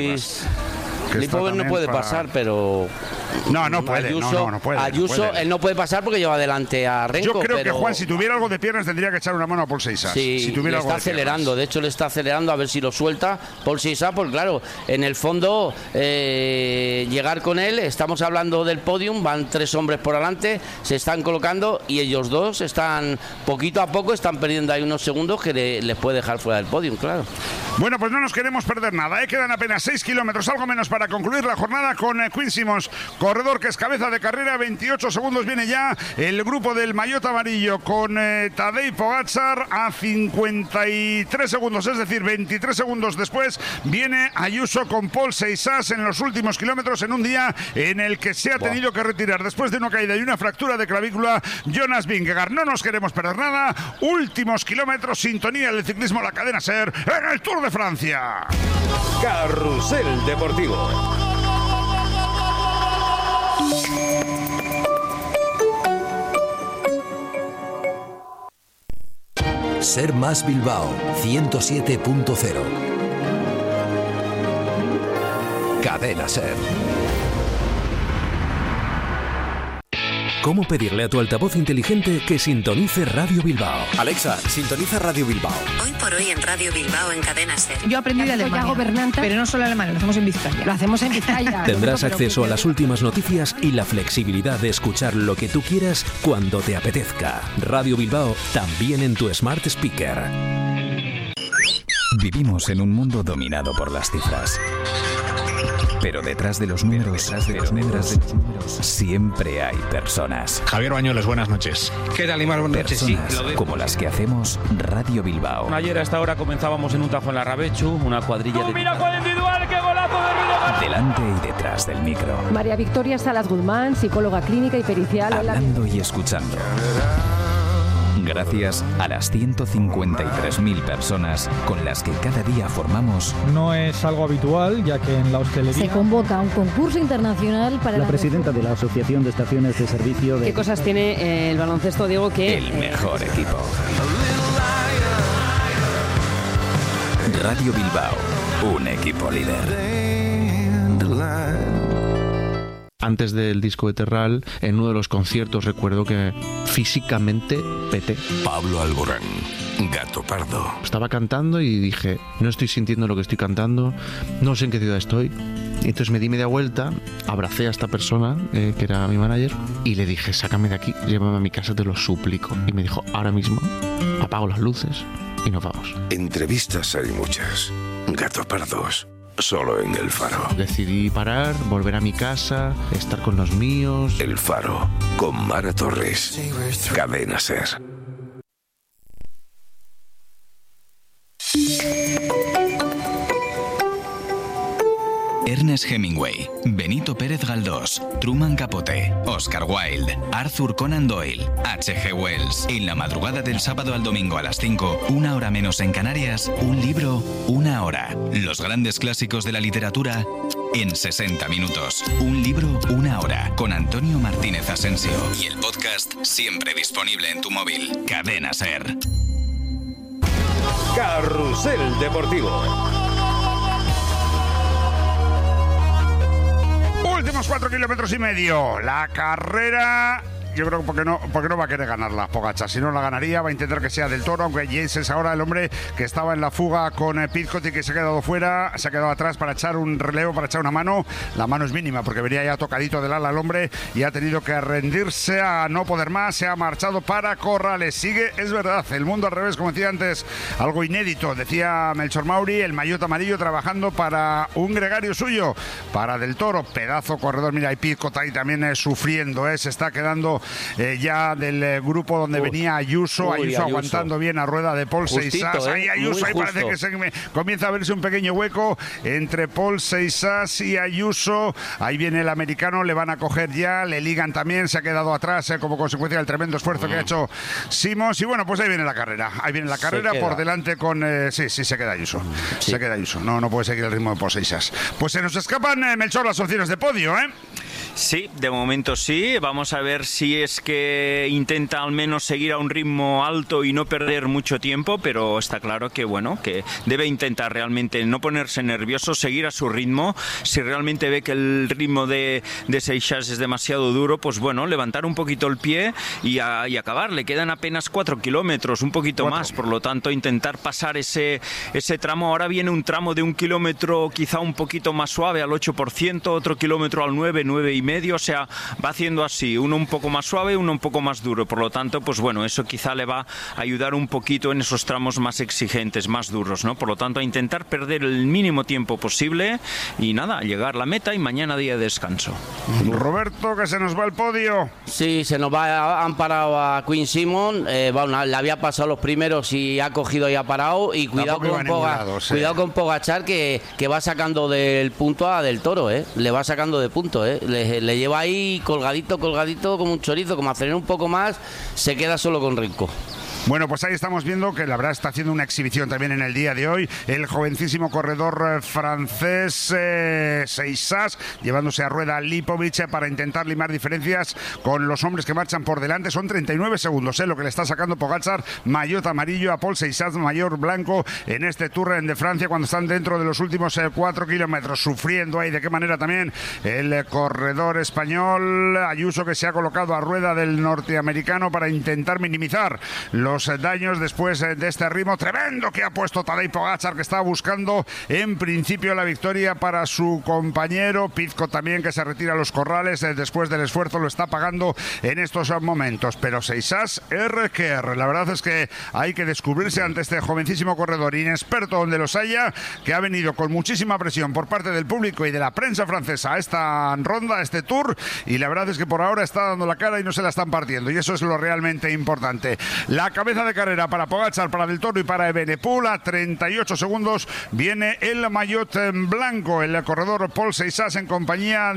Lipovic no puede pasar, pero no puede. Ayuso, él no puede pasar porque lleva adelante a Renko. Yo creo que Juan, si tuviera algo de piernas, tendría que echar una mano a Pol Seixas. Sí, si tuviera le está acelerando. De hecho, le está acelerando a ver si lo suelta Pol Seixas, porque claro, en el fondo llegar con él, estamos hablando del podium, van 3 hombres por delante, se están colocando y ellos dos están poquito a poco, están perdiendo ahí unos segundos que les puede dejar fuera del podium, claro. Bueno, pues no nos queremos perder nada, quedan apenas 6 kilómetros, algo menos para concluir la jornada con Quinn Simmons, corredor que es cabeza de carrera, 28 segundos viene ya el grupo del maillot amarillo con Tadej Pogačar a 53 segundos, es decir, 23 segundos después viene Ayuso con Pol Seixas en los últimos kilómetros en un día en el que se ha tenido que retirar después de una caída y una fractura de clavícula Jonas Vingegaard. No nos queremos perder nada, últimos kilómetros, sintonía del ciclismo, la cadena SER en el Tour de Francia. Carrusel Deportivo. Ser Más Bilbao 107.0. Cadena SER. ¿Cómo pedirle a tu altavoz inteligente que sintonice Radio Bilbao? Alexa, sintoniza Radio Bilbao. Hoy por hoy en Radio Bilbao en Cadena SER. Yo aprendí de Alemania, pero no solo alemán, lo hacemos en Vizcaya. Lo hacemos en Vizcaya. Tendrás acceso a las últimas noticias y la flexibilidad de escuchar lo que tú quieras cuando te apetezca. Radio Bilbao también en tu Smart Speaker. Vivimos en un mundo dominado por las cifras. Pero detrás de los números, siempre hay personas. Javier Bañuelos, buenas noches. ¿Qué tal, Imar? Buenas noches. Sí, como las que hacemos Radio Bilbao. Ayer a esta hora comenzábamos en un tajo en la Rabechu, una cuadrilla de... ¡Mira cuál individual! ¡Qué golazo de Ruido! Delante y detrás del micro. María Victoria Salas Guzmán, psicóloga clínica y pericial. Hablando y escuchando. Gracias a las 153.000 personas con las que cada día formamos. No es algo habitual, ya que en la hostelería... Se convoca un concurso internacional para... La presidenta de la Asociación de Estaciones de Servicio de... ¿Qué cosas tiene el baloncesto, Diego, que... El mejor equipo. Radio Bilbao, un equipo líder. Antes del disco de Terral, en uno de los conciertos recuerdo que físicamente peté. Pablo Alborán, Gato Pardo. Estaba cantando y dije, no estoy sintiendo lo que estoy cantando, no sé en qué ciudad estoy. Y entonces me di media vuelta, abracé a esta persona, que era mi manager, y le dije, sácame de aquí, llévame a mi casa, te lo suplico. Y me dijo, ahora mismo, apago las luces y nos vamos. Entrevistas hay muchas. Gato Pardos. Solo en El Faro. Decidí parar, volver a mi casa, estar con los míos. El Faro, con Mara Torres. Cadena SER. Ernest Hemingway, Benito Pérez Galdós, Truman Capote, Oscar Wilde, Arthur Conan Doyle, H.G. Wells. En la madrugada del sábado al domingo a las 5, 1 hora menos en Canarias, un libro, 1 hora. Los grandes clásicos de la literatura en 60 minutos. Un libro, 1 hora. Con Antonio Martínez Asensio. Y el podcast siempre disponible en tu móvil. Cadena SER. Carrusel Deportivo. Últimos 4,5 kilómetros. La carrera... Yo creo que porque no va a querer ganarla Pogačar. Si no la ganaría, va a intentar que sea del Toro, aunque Yates es ahora el hombre que estaba en la fuga con Pidcock y que se ha quedado fuera, se ha quedado atrás para echar un relevo, para echar una mano. La mano es mínima porque venía ya tocadito del ala el hombre y ha tenido que rendirse a no poder más. Se ha marchado para Corrales. Sigue, es verdad, el mundo al revés, como decía antes, algo inédito. Decía Melchor Mauri, el maillot amarillo trabajando para un gregario suyo, para del Toro. Pedazo corredor, mira, y Pidcock ahí también sufriendo, se está quedando ya del grupo donde venía Ayuso. Ayuso aguantando bien a rueda de Paul Seixas. Ahí Ayuso, ahí parece que comienza a verse un pequeño hueco entre Paul Seixas y Ayuso. Ahí viene el americano, le van a coger ya, le ligan también, se ha quedado atrás como consecuencia del tremendo esfuerzo que ha hecho Simons. Y bueno, pues ahí viene la carrera. Ahí viene la carrera por delante con... sí, se queda Ayuso. Se queda Ayuso. No puede seguir el ritmo de Paul Seixas. Pues se nos escapan, Melchor, las opciones de podio, Sí, de momento sí. Vamos a ver si es que intenta al menos seguir a un ritmo alto y no perder mucho tiempo, pero está claro que bueno, que debe intentar realmente no ponerse nervioso, seguir a su ritmo. Si realmente ve que el ritmo de Seixas es demasiado duro, pues bueno, levantar un poquito el pie y acabar. Le quedan apenas 4 kilómetros, un poquito más, por lo tanto intentar pasar ese tramo. Ahora viene un tramo de 1 kilómetro quizá un poquito más suave al 8%, otro kilómetro al 9 y medio, o sea, va haciendo así, uno un poco más suave, uno un poco más duro, por lo tanto, pues bueno, eso quizá le va a ayudar un poquito en esos tramos más exigentes, más duros, ¿no? Por lo tanto, a intentar perder el mínimo tiempo posible y nada, llegar a la meta y mañana día de descanso. Roberto, que se nos va el podio. Sí, se nos va, han parado a Quinn Simmons, le había pasado los primeros y ha cogido y ha parado, y cuidado con Pogačar que va sacando del punto a del Toro, le va sacando de punto, le lleva ahí colgadito como un chorizo, como acelera un poco más, se queda solo con Renko. Bueno, pues ahí estamos viendo que la verdad está haciendo una exhibición también en el día de hoy el jovencísimo corredor francés Seixas, llevándose a rueda a Lipovic para intentar limar diferencias con los hombres que marchan por delante. Son 39 segundos lo que le está sacando Pogačar, maillot amarillo, a Paul Seixas, maillot blanco en este Tour de Francia, cuando están dentro de los últimos 4 kilómetros, sufriendo ahí de qué manera también el corredor español Ayuso, que se ha colocado a rueda del norteamericano para intentar minimizar los los daños después de este ritmo tremendo que ha puesto Tadej Pogačar, que estaba buscando en principio la victoria para su compañero Pizco también, que se retira a los corrales después del esfuerzo, lo está pagando en estos momentos. Pero Seisas R que R, la verdad es que hay que descubrirse ante este jovencísimo corredor inexperto donde los haya, que ha venido con muchísima presión por parte del público y de la prensa francesa a esta ronda, a este Tour, y la verdad es que por ahora está dando la cara y no se la están partiendo, y eso es lo realmente importante. La cabeza de carrera para Pogačar, para Del Toro y para Evenepoel. A 38 segundos viene el maillot en blanco, el corredor Paul Seisas en compañía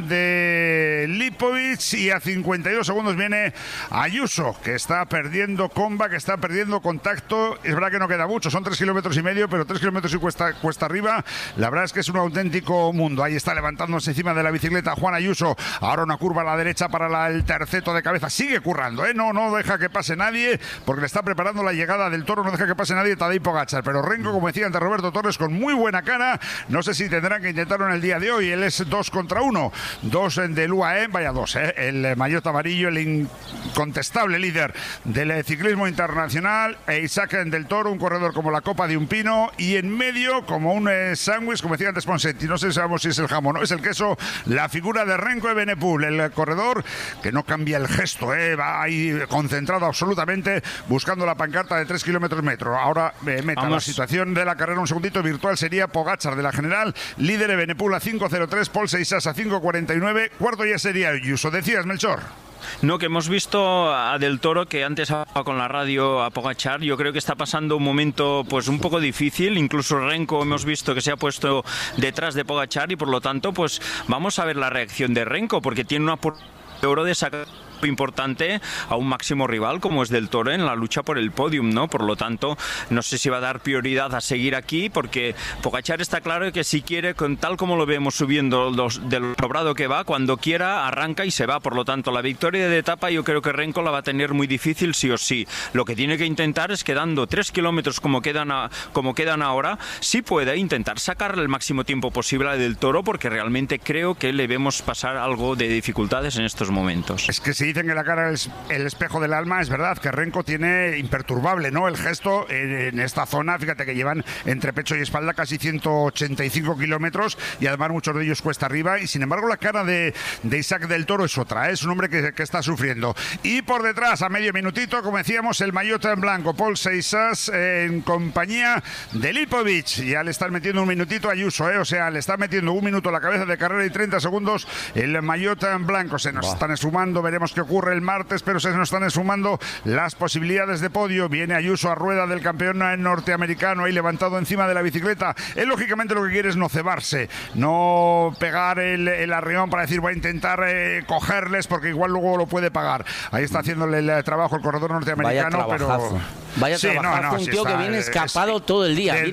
de Lipovic, y a 52 segundos viene Ayuso, que está perdiendo comba, que está perdiendo contacto. Es verdad que no queda mucho, son 3,5 kilómetros, pero 3 kilómetros y cuesta arriba. La verdad es que es un auténtico mundo. Ahí está levantándose encima de la bicicleta Juan Ayuso. Ahora una curva a la derecha para el terceto de cabeza. Sigue currando, ¿eh? No deja que pase nadie, porque le está preparando la llegada del Toro. No deja que pase nadie Tadej Pogačar. Pero Renko, como decía antes Roberto Torres, con muy buena cara. No sé si tendrán que intentarlo en el día de hoy. Él es 2 contra 1. 2 del UAE, vaya 2, ¿eh? El maillot amarillo, el incontestable líder del ciclismo internacional, e Isaac Del Toro, un corredor como la copa de un pino, y en medio, como un sándwich, como decía antes Ponsetti, no sabemos si es el jamón o es el queso, la figura de Renko Evenepoel, el corredor que no cambia el gesto, va ahí concentrado absolutamente, buscando la pancarta de 3 kilómetros metro. Ahora la situación de la carrera, un segundito virtual, sería Pogačar de la general, líder Evenepoel a 5.03, Paul Seisas a 5.49, cuarto ya sería Ayuso. Decías, Melchor. No, que hemos visto a Del Toro, que antes hablaba con la radio a Pogačar. Yo creo que está pasando un momento pues un poco difícil. Incluso Renko hemos visto que se ha puesto detrás de Pogačar, y por lo tanto pues vamos a ver la reacción de Renko, porque tiene una de oro de sacar importante a un máximo rival como es Del Toro en la lucha por el podium, ¿no? Por lo tanto, no sé si va a dar prioridad a seguir aquí, porque Pogačar está claro que si quiere, con tal como lo vemos subiendo de lo sobrado que va, cuando quiera arranca y se va. Por lo tanto, la victoria de etapa yo creo que Renko la va a tener muy difícil sí o sí. Lo que tiene que intentar es, quedando 3 kilómetros como quedan ahora, si puede intentar sacarle el máximo tiempo posible a Del Toro, porque realmente creo que le vemos pasar algo de dificultades en estos momentos. Es que si dicen que la cara es el espejo del alma, es verdad que Renko tiene imperturbable, ¿no?, el gesto en esta zona. Fíjate que llevan entre pecho y espalda casi 185 kilómetros, y además muchos de ellos cuesta arriba, y sin embargo la cara de Isaac Del Toro es otra, es un hombre que está sufriendo. Y por detrás, a medio minutito, como decíamos, el maillot en blanco, Paul Seisas en compañía de Lipovic. Ya le están metiendo un minutito a Ayuso, o sea, le están metiendo un minuto a la cabeza de carrera y 30 segundos el maillot en blanco. Se nos están esfumando, veremos qué ocurre el martes, pero se nos están esfumando las posibilidades de podio. Viene Ayuso a rueda del campeón norteamericano, ahí levantado encima de la bicicleta. Él lógicamente lo que quiere es no cebarse, no pegar el arreón para decir voy a intentar cogerles, porque igual luego lo puede pagar. Ahí está haciéndole el trabajo el corredor norteamericano, pero vaya trabajazo, un tío que viene escapado todo el día,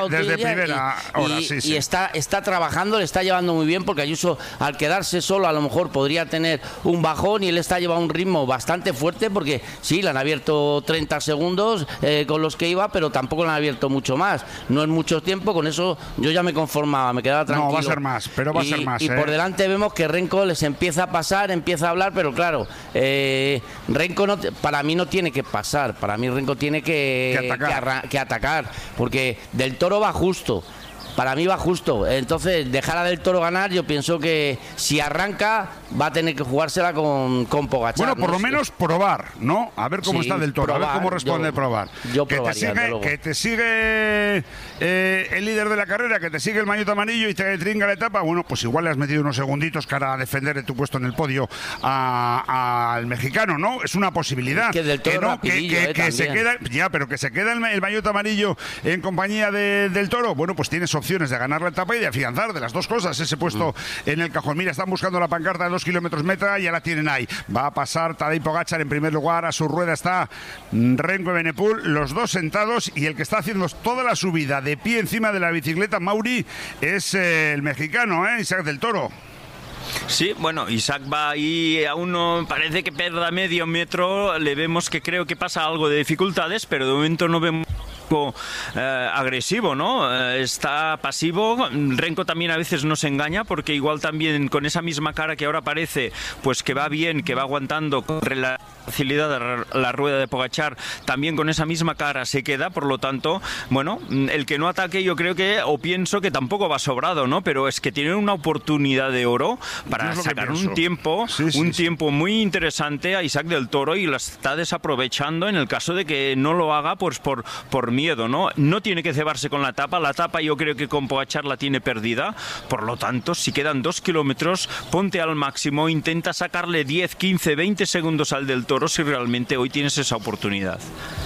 y está trabajando, le está llevando muy bien, porque Ayuso, al quedarse solo, a lo mejor podría tener un bajón, y él está llevando un ritmo bastante fuerte, porque sí, le han abierto 30 segundos con los que iba, pero tampoco le han abierto mucho más. No es mucho tiempo, con eso yo ya me conformaba, me quedaba tranquilo. No, va a ser más, pero va a ser más. Y por delante vemos que Renko les empieza a pasar, empieza a hablar, pero claro, Renko para mí no tiene que pasar, para mí Renko tiene que atacar, porque Del Toro va justo. Para mí va justo. Entonces, dejar a Del Toro ganar, yo pienso que si arranca va a tener que jugársela con Pogačar. Bueno, por lo menos probar, ¿no? A ver cómo está Del Toro, probar, a ver cómo responde probar. Yo probaría, que te sigue el líder de la carrera, que te sigue el maillot amarillo y te tringa la etapa. Bueno, pues igual le has metido unos segunditos para defender tu puesto en el podio al mexicano, ¿no? Es una posibilidad. Que Del Toro que se queda, pero que se queda el maillot amarillo en compañía Del Toro. Bueno, pues tienes opciones de ganar la etapa y de afianzar, de las dos cosas, ese puesto en el cajón. Mira, están buscando la pancarta de 2 kilómetros meta, ya la tienen ahí. Va a pasar Tadej Pogačar en primer lugar, a su rueda está Renko Evenepoel, los dos sentados, y el que está haciendo toda la subida de pie encima de la bicicleta, Mauri, es el mexicano, Isaac Del Toro. Sí, bueno, Isaac va ahí, aún no parece que pierda medio metro, le vemos que creo que pasa algo de dificultades, pero de momento no vemos agresivo, ¿no? Está pasivo. Renko también a veces nos engaña porque igual también con esa misma cara que ahora parece, pues que va bien, que va aguantando con la facilidad la rueda de Pogačar, también con esa misma cara se queda, por lo tanto, bueno, el que no ataque yo creo que, o pienso que tampoco va sobrado, ¿no? Pero es que tienen una oportunidad de oro para sacar un tiempo, tiempo muy interesante a Isaac del Toro y la está desaprovechando en el caso de que no lo haga pues por miedo, ¿no? No tiene que cebarse con la etapa yo creo que con Pogačar la tiene perdida, por lo tanto, si quedan 2 kilómetros, ponte al máximo, intenta sacarle 10, 15, 20 segundos al del Toro si realmente hoy tienes esa oportunidad.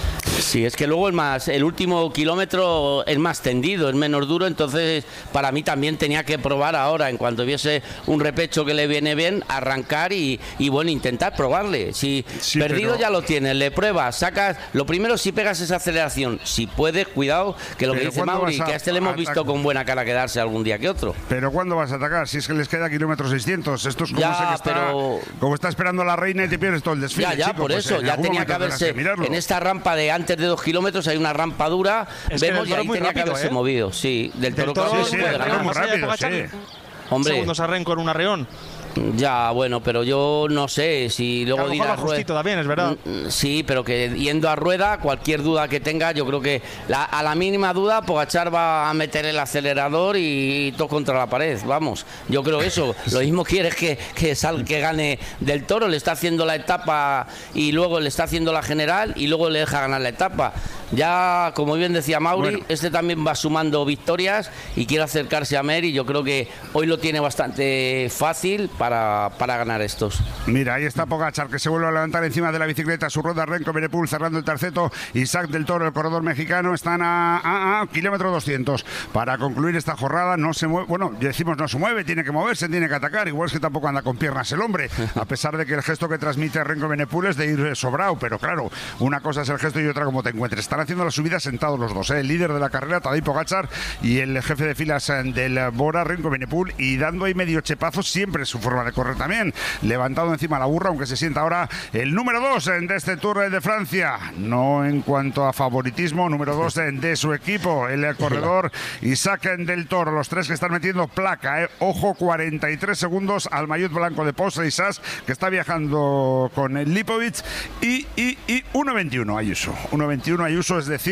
Sí, es que luego el último kilómetro es más tendido, es menos duro, entonces para mí también tenía que probar ahora, en cuanto viese un repecho que le viene bien, arrancar y bueno, intentar probarle. Si perdido ya lo tienes, le pruebas, sacas, lo primero si pegas esa aceleración, si puedes, cuidado, que lo que dice Mauri, que a este le hemos visto con buena cara quedarse algún día que otro. Pero ¿cuándo vas a atacar? Si es que les queda kilómetro 600, esto es como como está esperando la reina y te pierdes todo el desfile. Ya, chico, por eso, pues ya tenía que haberse, en esta rampa de antes de 2 kilómetros hay una rampa dura, vemos, y ahí tenía que haberse movido. Sí, del Toro muy rápido, sí. Hombre, segundos a Renko en un arreón. Ya, bueno, pero yo no sé si luego dirá Rueda también, es verdad. Sí, pero que yendo a Rueda, cualquier duda que tenga, yo creo que a la mínima duda Pogačar va a meter el acelerador y todo contra la pared, vamos. Yo creo eso. Lo mismo quieres que gane del Toro, le está haciendo la etapa y luego le está haciendo la general y luego le deja ganar la etapa. Ya, como bien decía Mauri, este también va sumando victorias y quiere acercarse a Mer y yo creo que hoy lo tiene bastante fácil para ganar estos. Mira, ahí está Pogačar, que se vuelve a levantar encima de la bicicleta, su rueda Renko Evenepoel cerrando el terceto, Isaac del Toro, el corredor mexicano, están a kilómetro 200 para concluir esta jornada. No se mueve, bueno, decimos no se mueve, tiene que moverse, tiene que atacar, igual es que tampoco anda con piernas el hombre, a pesar de que el gesto que transmite Renko Evenepoel es de ir sobrado, pero claro, una cosa es el gesto y otra como te encuentres. Están haciendo la subida sentados los dos, el líder de la carrera, Tadej Pogačar, y el jefe de filas del Bora, Renko Evenepoel, y dando ahí medio chepazo, siempre su forma de correr también, levantado encima la burra, aunque se sienta ahora el número 2 de este Tour de Francia, no en cuanto a favoritismo, número 2 de su equipo, el corredor Isaac del Toro, los tres que están metiendo placa, ojo, 43 segundos al maillot blanco de Post Isas, que está viajando con el Lipovic, y 1.21 Ayuso, 1.21 Ayuso, es decir,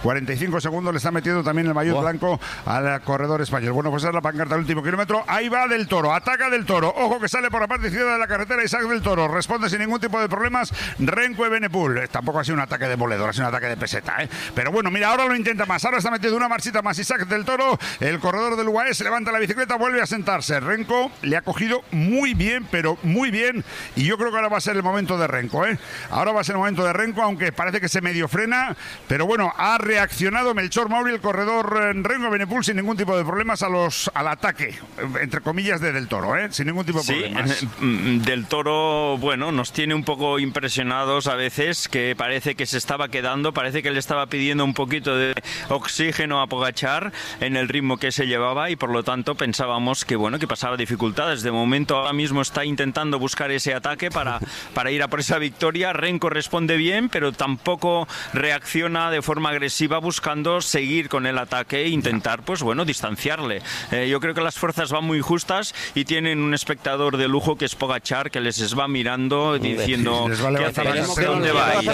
45 segundos le está metiendo también el maillot blanco al corredor español. Bueno, pues es la pancarta del último kilómetro, ahí va del Toro, ataca del Toro, ojo que sale por la parte izquierda de la carretera Isaac del Toro, responde sin ningún tipo de problemas Renko Evenepoel. Tampoco ha sido un ataque de moledor, ha sido un ataque de peseta, pero bueno, mira, ahora lo intenta más, ahora está metiendo una marchita más Isaac del Toro, el corredor del UAE se levanta la bicicleta, vuelve a sentarse. Renko le ha cogido muy bien, pero muy bien, y yo creo que ahora va a ser el momento de Renko, ahora va a ser el momento de Renko, aunque parece que se medio frena, pero bueno, ha reaccionado Melchor Mauri, el corredor Renko Evenepoel, sin ningún tipo de problemas al ataque, entre comillas, de del Toro, sin ningún tipo de problemas. Del Toro, bueno, nos tiene un poco impresionados a veces, que parece que se estaba quedando, parece que le estaba pidiendo un poquito de oxígeno a Pogačar en el ritmo que se llevaba y por lo tanto pensábamos que bueno, que pasaba dificultades. De momento ahora mismo está intentando buscar ese ataque para ir a por esa victoria. Renko responde bien, pero tampoco reacciona de forma agresiva buscando seguir con el ataque e intentar, pues bueno, distanciarle. Yo creo que las fuerzas van muy justas y tienen un espectador de lujo que es Pogačar, que les va mirando diciendo ¿qué hacéis? ¿Dónde vais?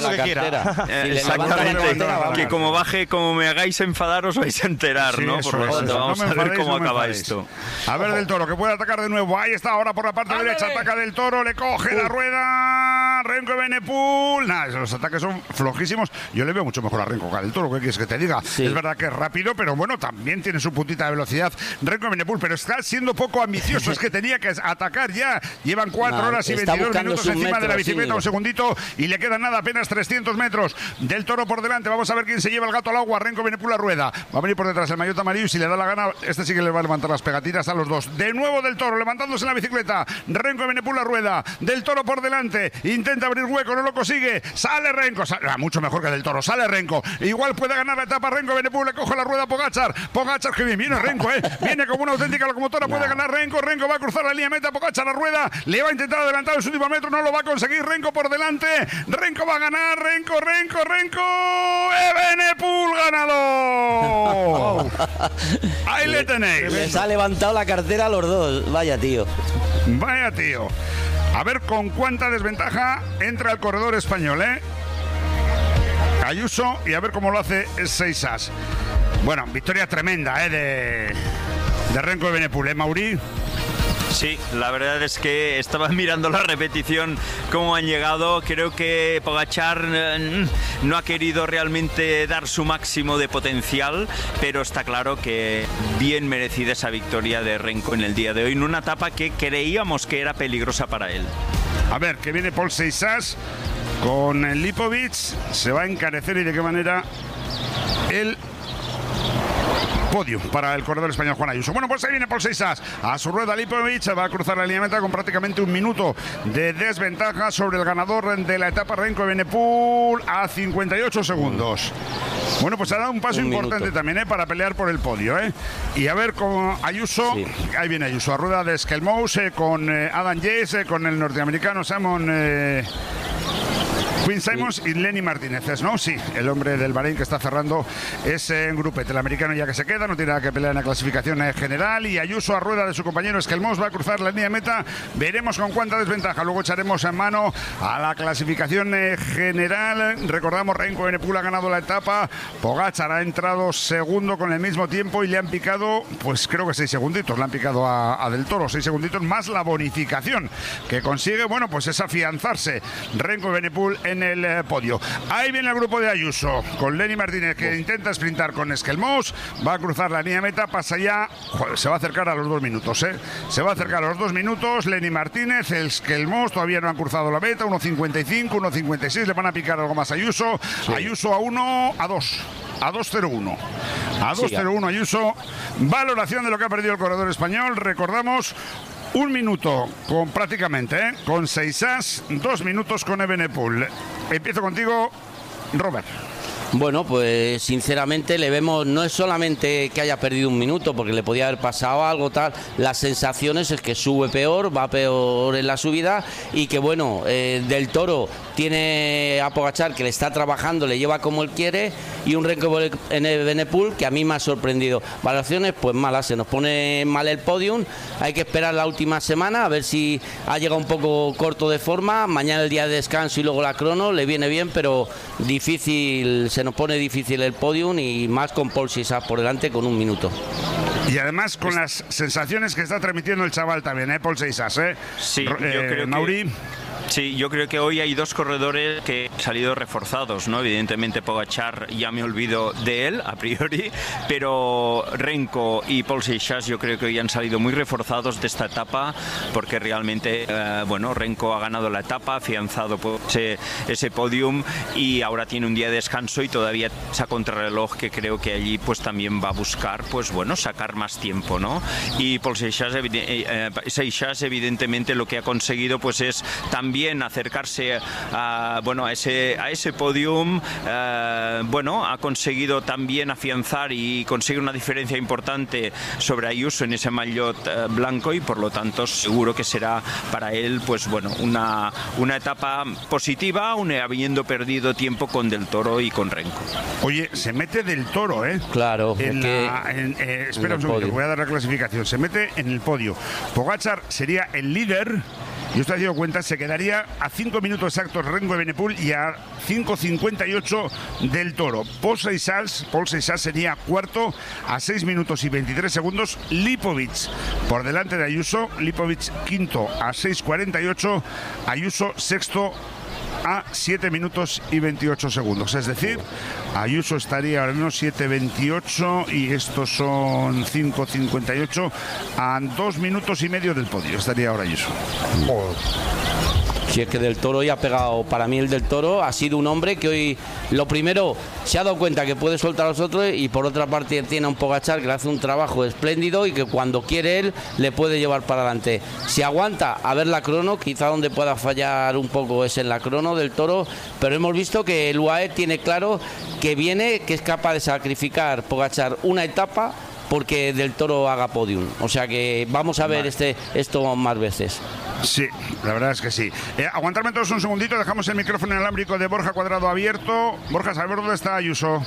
Exactamente, que como baje, como me hagáis enfadar os vais a enterar, ¿no? Por lo tanto, vamos a ver cómo acaba esto. A ver del Toro, que puede atacar de nuevo, ahí está ahora por la parte derecha, ataca del Toro, le coge la rueda Renko Evenepoel. Nada, los ataques son flojísimos, yo le veo mucho mejor a Renko que al del Toro, ¿qué quieres que te diga? Sí. Es verdad que es rápido, pero bueno, también tiene su puntita de velocidad Renko Evenepoel, pero está siendo poco ambicioso, es que tenía que atacar ya, llevan 4 horas y 22 minutos encima de la bicicleta, un segundito, y le quedan nada, apenas 300 metros del Toro por delante. Vamos a ver quién se lleva el gato al agua. Renko Evenepoel a rueda, va a venir por detrás el maillot amarillo y si le da la gana, este sí que le va a levantar las pegatinas a los dos. De nuevo del Toro, levantándose en la bicicleta, Renko Evenepoel a rueda, del Toro por delante, intenta intenta abrir hueco, no lo consigue. Sale Renko, mucho mejor que Del Toro. Sale Renko. Igual puede ganar la etapa Renko Evenepoel. Le coge la rueda a Pogačar. Pogačar, que bien viene Renko, viene como una auténtica locomotora. Puede ganar Renko. Renko va a cruzar la línea de meta. Pogačar la rueda. Le va a intentar adelantar en su último metro. No lo va a conseguir. Renko por delante. Renko va a ganar. Renko. Evenepoel ganador. Ahí le tenéis. Les ha levantado la cartera a los dos. Vaya tío. A ver con cuánta desventaja entra el corredor español, Ayuso, y a ver cómo lo hace Seixas. Bueno, victoria tremenda, de Renko Evenepoel, Mauri. Sí, la verdad es que estaba mirando la repetición, cómo han llegado. Creo que Pogačar no ha querido realmente dar su máximo de potencial, pero está claro que bien merecida esa victoria de Renko en el día de hoy, en una etapa que creíamos que era peligrosa para él. A ver, que viene Paul Seixas con el Lipovic, se va a encarecer, y de qué manera el podio para el corredor español Juan Ayuso. Bueno, pues ahí viene Paul Seixas a su rueda. Lipovic va a cruzar la línea de meta con prácticamente un minuto de desventaja sobre el ganador de la etapa Renko Evenepoel a 58 segundos. Bueno, pues ha dado un paso importante también, para pelear por el podio, Y a ver con Ayuso, ahí viene Ayuso a rueda de Skelmous, con Adam Yates, con el norteamericano Quinn Simmons y Lenny Martínez, ¿no? Sí, el hombre del Bahrein que está cerrando ese grupete. El americano ya que se queda, no tiene nada que pelear en la clasificación general, y Ayuso a rueda de su compañero Skelmous va a cruzar la línea de meta. Veremos con cuánta desventaja. Luego echaremos en mano a la clasificación general. Recordamos, Renko Evenepoel ha ganado la etapa. Pogačar ha entrado segundo con el mismo tiempo y le han picado, pues creo que 6 segunditos. Le han picado a Del Toro, 6 segunditos más la bonificación que consigue, bueno, pues es afianzarse Renko Evenepoel en el podio. Ahí viene el grupo de Ayuso con Lenny Martínez, que intenta sprintar con Skelmous, va a cruzar la línea de meta, pasa ya, se va a acercar a los 2 minutos, se va a acercar a los 2 minutos. Lenny Martínez, el Skelmous todavía no han cruzado la meta, 1.55, 1.56, le van a picar algo más a Ayuso. Ayuso a 2. A 2.01. A 2.01 Ayuso. Valoración de lo que ha perdido el corredor español. Recordamos, 1 minuto con prácticamente, con Seixas, 2 minutos con Evenepoel. Empiezo contigo, Robert. Bueno, pues sinceramente le vemos, no es solamente que haya perdido 1 minuto, porque le podía haber pasado algo tal, las sensaciones es que sube peor, va peor en la subida, y que bueno, Del Toro tiene a Pogačar que le está trabajando, le lleva como él quiere, y un Renko Evenepoel que a mí me ha sorprendido. Valoraciones pues malas, se nos pone mal el podium, hay que esperar la última semana a ver si ha llegado un poco corto de forma. Mañana el día de descanso y luego la crono, le viene bien, pero difícil, se nos pone difícil el podium, y más con Paul Seixas por delante con 1 minuto. Y además con las sensaciones que está transmitiendo el chaval también, Paul Seixas, Sí, yo creo Mauri. Sí, yo creo que hoy hay 2 corredores que han salido reforzados, ¿no? Evidentemente Pogačar, ya me olvido de él a priori, pero Renko y Paul Seixas yo creo que hoy han salido muy reforzados de esta etapa, porque realmente, Renko ha ganado la etapa, ha afianzado ese podium, y ahora tiene un día de descanso y todavía esa contrarreloj que creo que allí pues también va a buscar, pues bueno, sacar más tiempo, ¿no? Y Paul Seixas evidentemente lo que ha conseguido pues es también acercarse a ese podium, ha conseguido también afianzar y conseguir una diferencia importante sobre Ayuso en ese maillot blanco, y por lo tanto seguro que será para él pues bueno una etapa positiva, habiendo perdido tiempo con Del Toro y con Renko. Oye, se mete Del Toro, Claro. Espera un segundo, voy a dar la clasificación. Se mete en el podio. Pogačar sería el líder. Y usted ha dado cuenta, se quedaría a 5 minutos exactos Renko Evenepoel y a 5.58 Del Toro. Paul Seixas sería cuarto a 6 minutos y 23 segundos. Lipovic por delante de Ayuso. Lipovic quinto a 6.48. Ayuso sexto a 7 minutos y 28 segundos. Es decir, Ayuso estaría ahora mismo 7.28 y estos son 5.58, a 2 minutos y medio del podio. Estaría ahora Ayuso. Si es que Del Toro hoy ha pegado, para mí el Del Toro ha sido un hombre que hoy, lo primero, se ha dado cuenta que puede soltar a los otros, y por otra parte tiene a un Pogačar que le hace un trabajo espléndido y que cuando quiere él le puede llevar para adelante. Si aguanta a ver la crono, quizá donde pueda fallar un poco es en la crono Del Toro, pero hemos visto que el UAE tiene claro que viene, que es capaz de sacrificar Pogačar una etapa porque Del Toro haga podium. O sea que vamos a ver esto más veces. Sí, la verdad es que sí. Aguantarme todos un segundito, dejamos el micrófono inalámbrico de Borja Cuadrado abierto. Borja, ¿sabes dónde está Ayuso?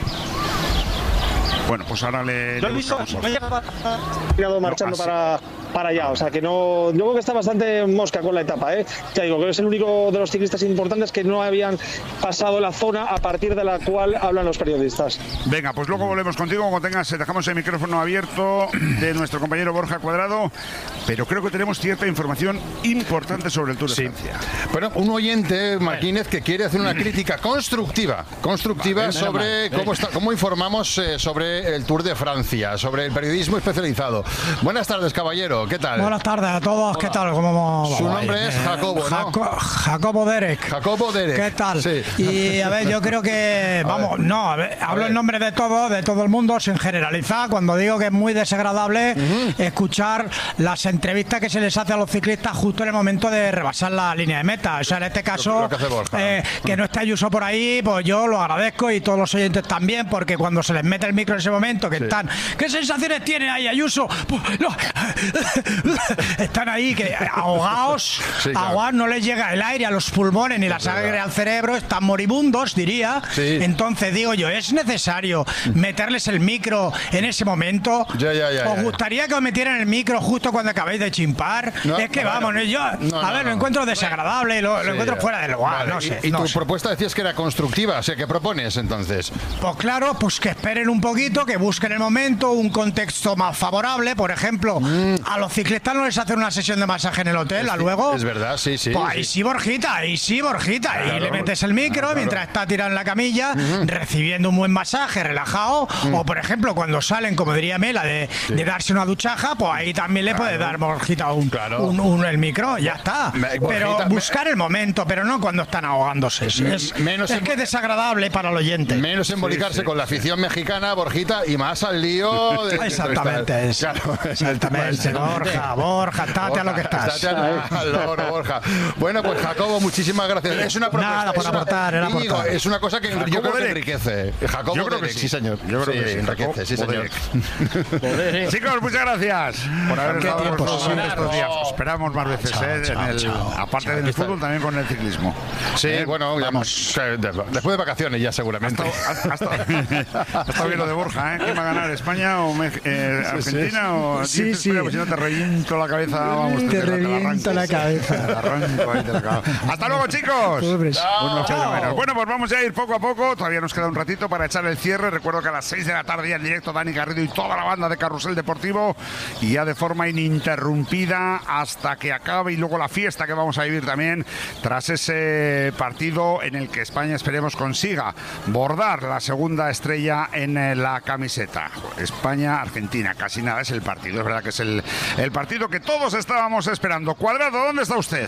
Bueno, pues ahora le... Yo he visto, me he llegado marchando para allá, o sea que no, yo creo que está bastante mosca con la etapa, ya digo, que es el único de los ciclistas importantes que no habían pasado la zona a partir de la cual hablan los periodistas. Venga, pues luego volvemos contigo, como tengas, dejamos el micrófono abierto de nuestro compañero Borja Cuadrado, pero creo que tenemos cierta información importante sobre el Tour de Francia. Bueno, un oyente, Martínez, que quiere hacer una crítica constructiva vale, sobre cómo informamos sobre el Tour de Francia, sobre el periodismo especializado. Buenas tardes, caballero. ¿Qué tal? Buenas tardes a todos. ¿Qué tal? ¿Cómo Su nombre es Jacobo, ¿no? Jacobo Derek. Jacobo Derek. ¿Qué tal? Sí. Y a ver, yo creo que... hablo en nombre de todo el mundo, sin generalizar, cuando digo que es muy desagradable escuchar las entrevistas que se les hace a los ciclistas justo en el momento de rebasar la línea de meta. O sea, en este caso, que no esté Ayuso por ahí, pues yo lo agradezco, y todos los oyentes también, porque cuando se les mete el micro en ese momento, que están... ¿Qué sensaciones tiene ahí Ayuso? Pues, no, están ahí que ahogados, ahogados, no les llega el aire a los pulmones ni la sangre al cerebro, están moribundos, diría. Entonces digo yo, ¿es necesario meterles el micro en ese momento? ¿Os gustaría que os metieran el micro justo cuando acabáis de chimpar? Es que lo encuentro desagradable, lo encuentro fuera del lugar, no sé. ¿Y tu propuesta decías que era constructiva? O sea, ¿qué propones entonces? Pues claro, pues que esperen un poquito, que busquen el momento, un contexto más favorable. Por ejemplo, a los ciclistas no les hacen una sesión de masaje en el hotel, luego. Es verdad, sí. Pues ahí sí, Borjita. Claro, y le metes el micro mientras está tirado en la camilla, recibiendo un buen masaje, relajado. O por ejemplo, cuando salen, como diría Mela, de darse una duchaja, pues ahí también le puedes dar, Borjita, el micro, ya está. Pero buscar el momento, pero no cuando están ahogándose. Es que es desagradable para el oyente. Menos embolicarse con la afición mexicana, Borjita, y más al lío de... Exactamente, exactamente. Borja, estate a lo que estás. Estate al loro, Borja. Bueno, pues Jacobo, muchísimas gracias. Es una propuesta. Nada por aportar, es una cosa que yo creo que enriquece. Jacobo Derek, sí, señor. Yo creo que sí, enriquece, sí, señor. Chicos, muchas gracias por haber estado con nosotros estos días. Esperamos más veces, aparte del fútbol, también con el ciclismo. Sí, bueno, vamos. Después de vacaciones ya seguramente. Ha estado bien lo de Borja, ¿eh? ¿Quién va a ganar, España o Argentina? O sí. Pues si no te reviento la cabeza, vamos. Te reviento la cabeza. Hasta luego, chicos. Bueno, pues vamos a ir poco a poco. Todavía nos queda un ratito para echar el cierre. Recuerdo que a las 6 de la tarde ya en directo Dani Garrido y toda la banda de Carrusel Deportivo, y ya de forma ininterrumpida hasta que acabe, y luego la fiesta que vamos a vivir también tras ese partido en el que España, esperemos, consiga bordar la segunda estrella en la camiseta. España-Argentina, casi nada es el partido. Es verdad que es el partido que todos estábamos esperando. Cuadrado, ¿dónde está usted?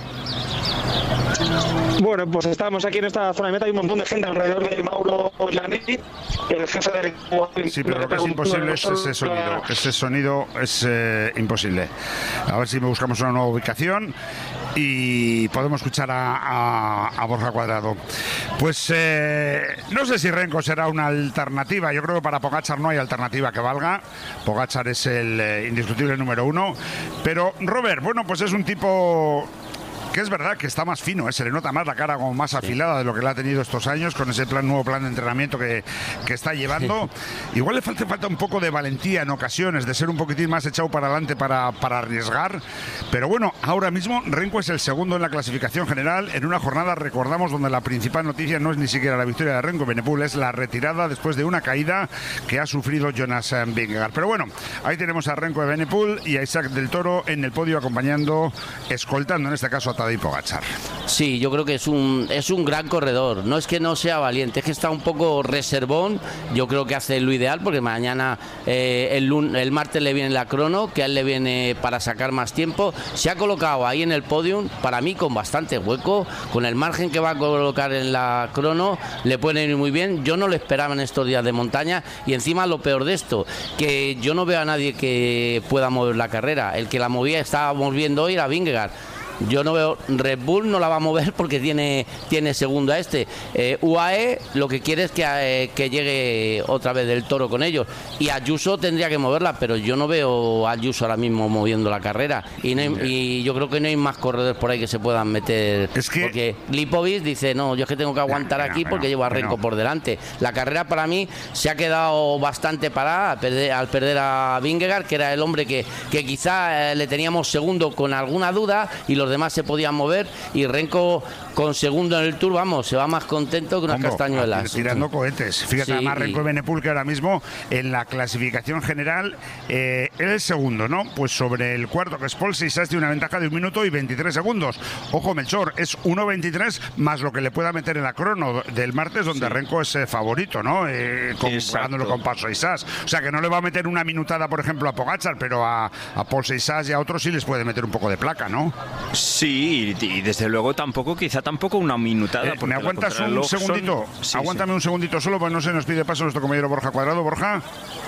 Bueno, pues estamos aquí en esta zona de meta, hay un montón de gente alrededor de Mauro Giannetti, el jefe del... Sí, pero lo que es imposible es ese sonido. Ese sonido es imposible. A ver si buscamos una nueva ubicación y podemos escuchar a Borja Cuadrado. Pues no sé si Renko será una alternativa. Yo creo que para Pogačar no hay alternativa que valga. Pogačar es el indiscutible número uno. Pero Robert, bueno, pues es un tipo que es verdad que está más fino, se le nota más la cara como más afilada de lo que le ha tenido estos años con ese nuevo plan de entrenamiento que está llevando. Igual le falta un poco de valentía en ocasiones, de ser un poquitín más echado para adelante para arriesgar. Pero bueno, ahora mismo Renko es el segundo en la clasificación general en una jornada, recordamos, donde la principal noticia no es ni siquiera la victoria de Renko Evenepoel, es la retirada después de una caída que ha sufrido Jonas Vingegaard. Pero bueno, ahí tenemos a Renko Evenepoel y a Isaac Del Toro en el podio acompañando, escoltando en este caso a Tadej Pogačar. Sí, yo creo que es un gran corredor. No es que no sea valiente, es que está un poco reservón. Yo creo que hace lo ideal porque mañana, el martes le viene la crono, que a él le viene para sacar más tiempo. Se ha colocado ahí en el podium, para mí con bastante hueco, con el margen que va a colocar en la crono, le puede ir muy bien. Yo no lo esperaba en estos días de montaña y encima lo peor de esto, que yo no veo a nadie que pueda mover la carrera. El que la movía, estábamos viendo hoy, era Vingegaard. Yo no veo, Red Bull no la va a mover porque tiene segundo a este. UAE lo que quiere es que llegue otra vez del Toro con ellos. Y Ayuso tendría que moverla, pero yo no veo a Ayuso ahora mismo moviendo la carrera. Y yo creo que no hay más corredores por ahí que se puedan meter. Porque Lipovic dice, no, yo es que tengo que aguantar aquí porque llevo a Renko por delante. La carrera para mí se ha quedado bastante parada al perder a Vingegaard, que era el hombre que quizá le teníamos segundo con alguna duda y los demás se podían mover, y Renko con segundo en el Tour, vamos, se va más contento que unas castañuelas. Tirando cohetes. Fíjate, sí, además Renko y Benepul, que ahora mismo en la clasificación general él es segundo, ¿no? Pues sobre el cuarto, que es Paul Sisas, tiene una ventaja de 1 minuto y 23 segundos. Ojo, Melchor, es 1.23 más lo que le pueda meter en la crono del martes, donde Renko es favorito, ¿no? Comparándolo con Paul Sisas. O sea, que no le va a meter una minutada, por ejemplo, a Pogačar, pero a Paul Sisas y a otros sí les puede meter un poco de placa, ¿no? Sí, y desde luego quizá tampoco una minutada. ¿Me aguantas un segundito? Sí, aguántame un segundito solo, pues no se nos pide paso nuestro compañero Borja Cuadrado. Borja.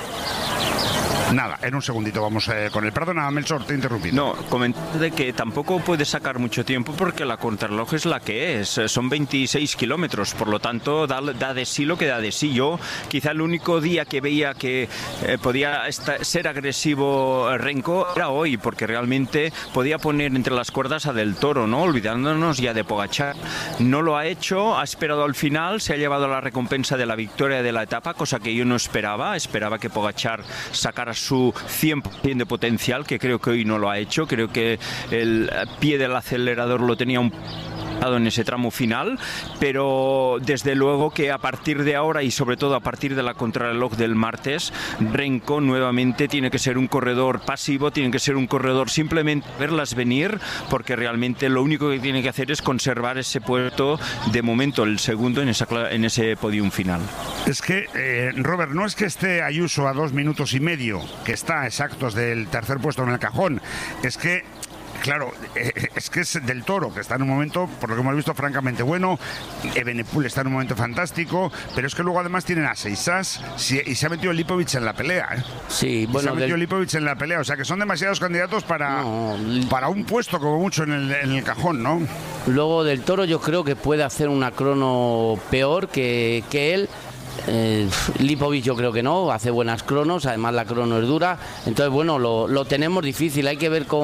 Nada, en un segundito vamos con el... Perdona, Melchor, te he interrumpido. No, comenté de que tampoco puede sacar mucho tiempo porque la contrarreloj es la que es. Son 26 kilómetros, por lo tanto da de sí lo que da de sí. Yo quizá el único día que veía que podía ser agresivo Renko era hoy, porque realmente podía poner entre las cuerdas a Del Toro, ¿no? Olvidándonos ya de Pogačar. No lo ha hecho, ha esperado al final, se ha llevado la recompensa de la victoria de la etapa, cosa que yo no esperaba. Esperaba que Pogačar sacara su 100% de potencial, que creo que hoy no lo ha hecho. Creo que el pie del acelerador lo tenía un en ese tramo final, pero desde luego que a partir de ahora y sobre todo a partir de la contrarreloj del martes, Renko nuevamente tiene que ser un corredor pasivo, tiene que ser un corredor simplemente verlas venir, porque realmente lo único que tiene que hacer es conservar ese puesto, de momento el segundo en ese podium final. Es que, Robert, no es que esté Ayuso a 2 minutos y medio, que está exactos del tercer puesto en el cajón, es que claro, es que es Del Toro, que está en un momento, por lo que hemos visto, francamente bueno. Evenepoel está en un momento fantástico, pero es que luego además tienen a Sisas y se ha metido Lipovic en la pelea, ¿eh? Sí, bueno, se ha metido Lipovic en la pelea, o sea que son demasiados candidatos para un puesto como mucho en el cajón, ¿no? Luego Del Toro yo creo que puede hacer una crono peor que él. Lipovic yo creo que no, hace buenas cronos, además la crono es dura, entonces bueno, lo tenemos difícil, hay que ver cómo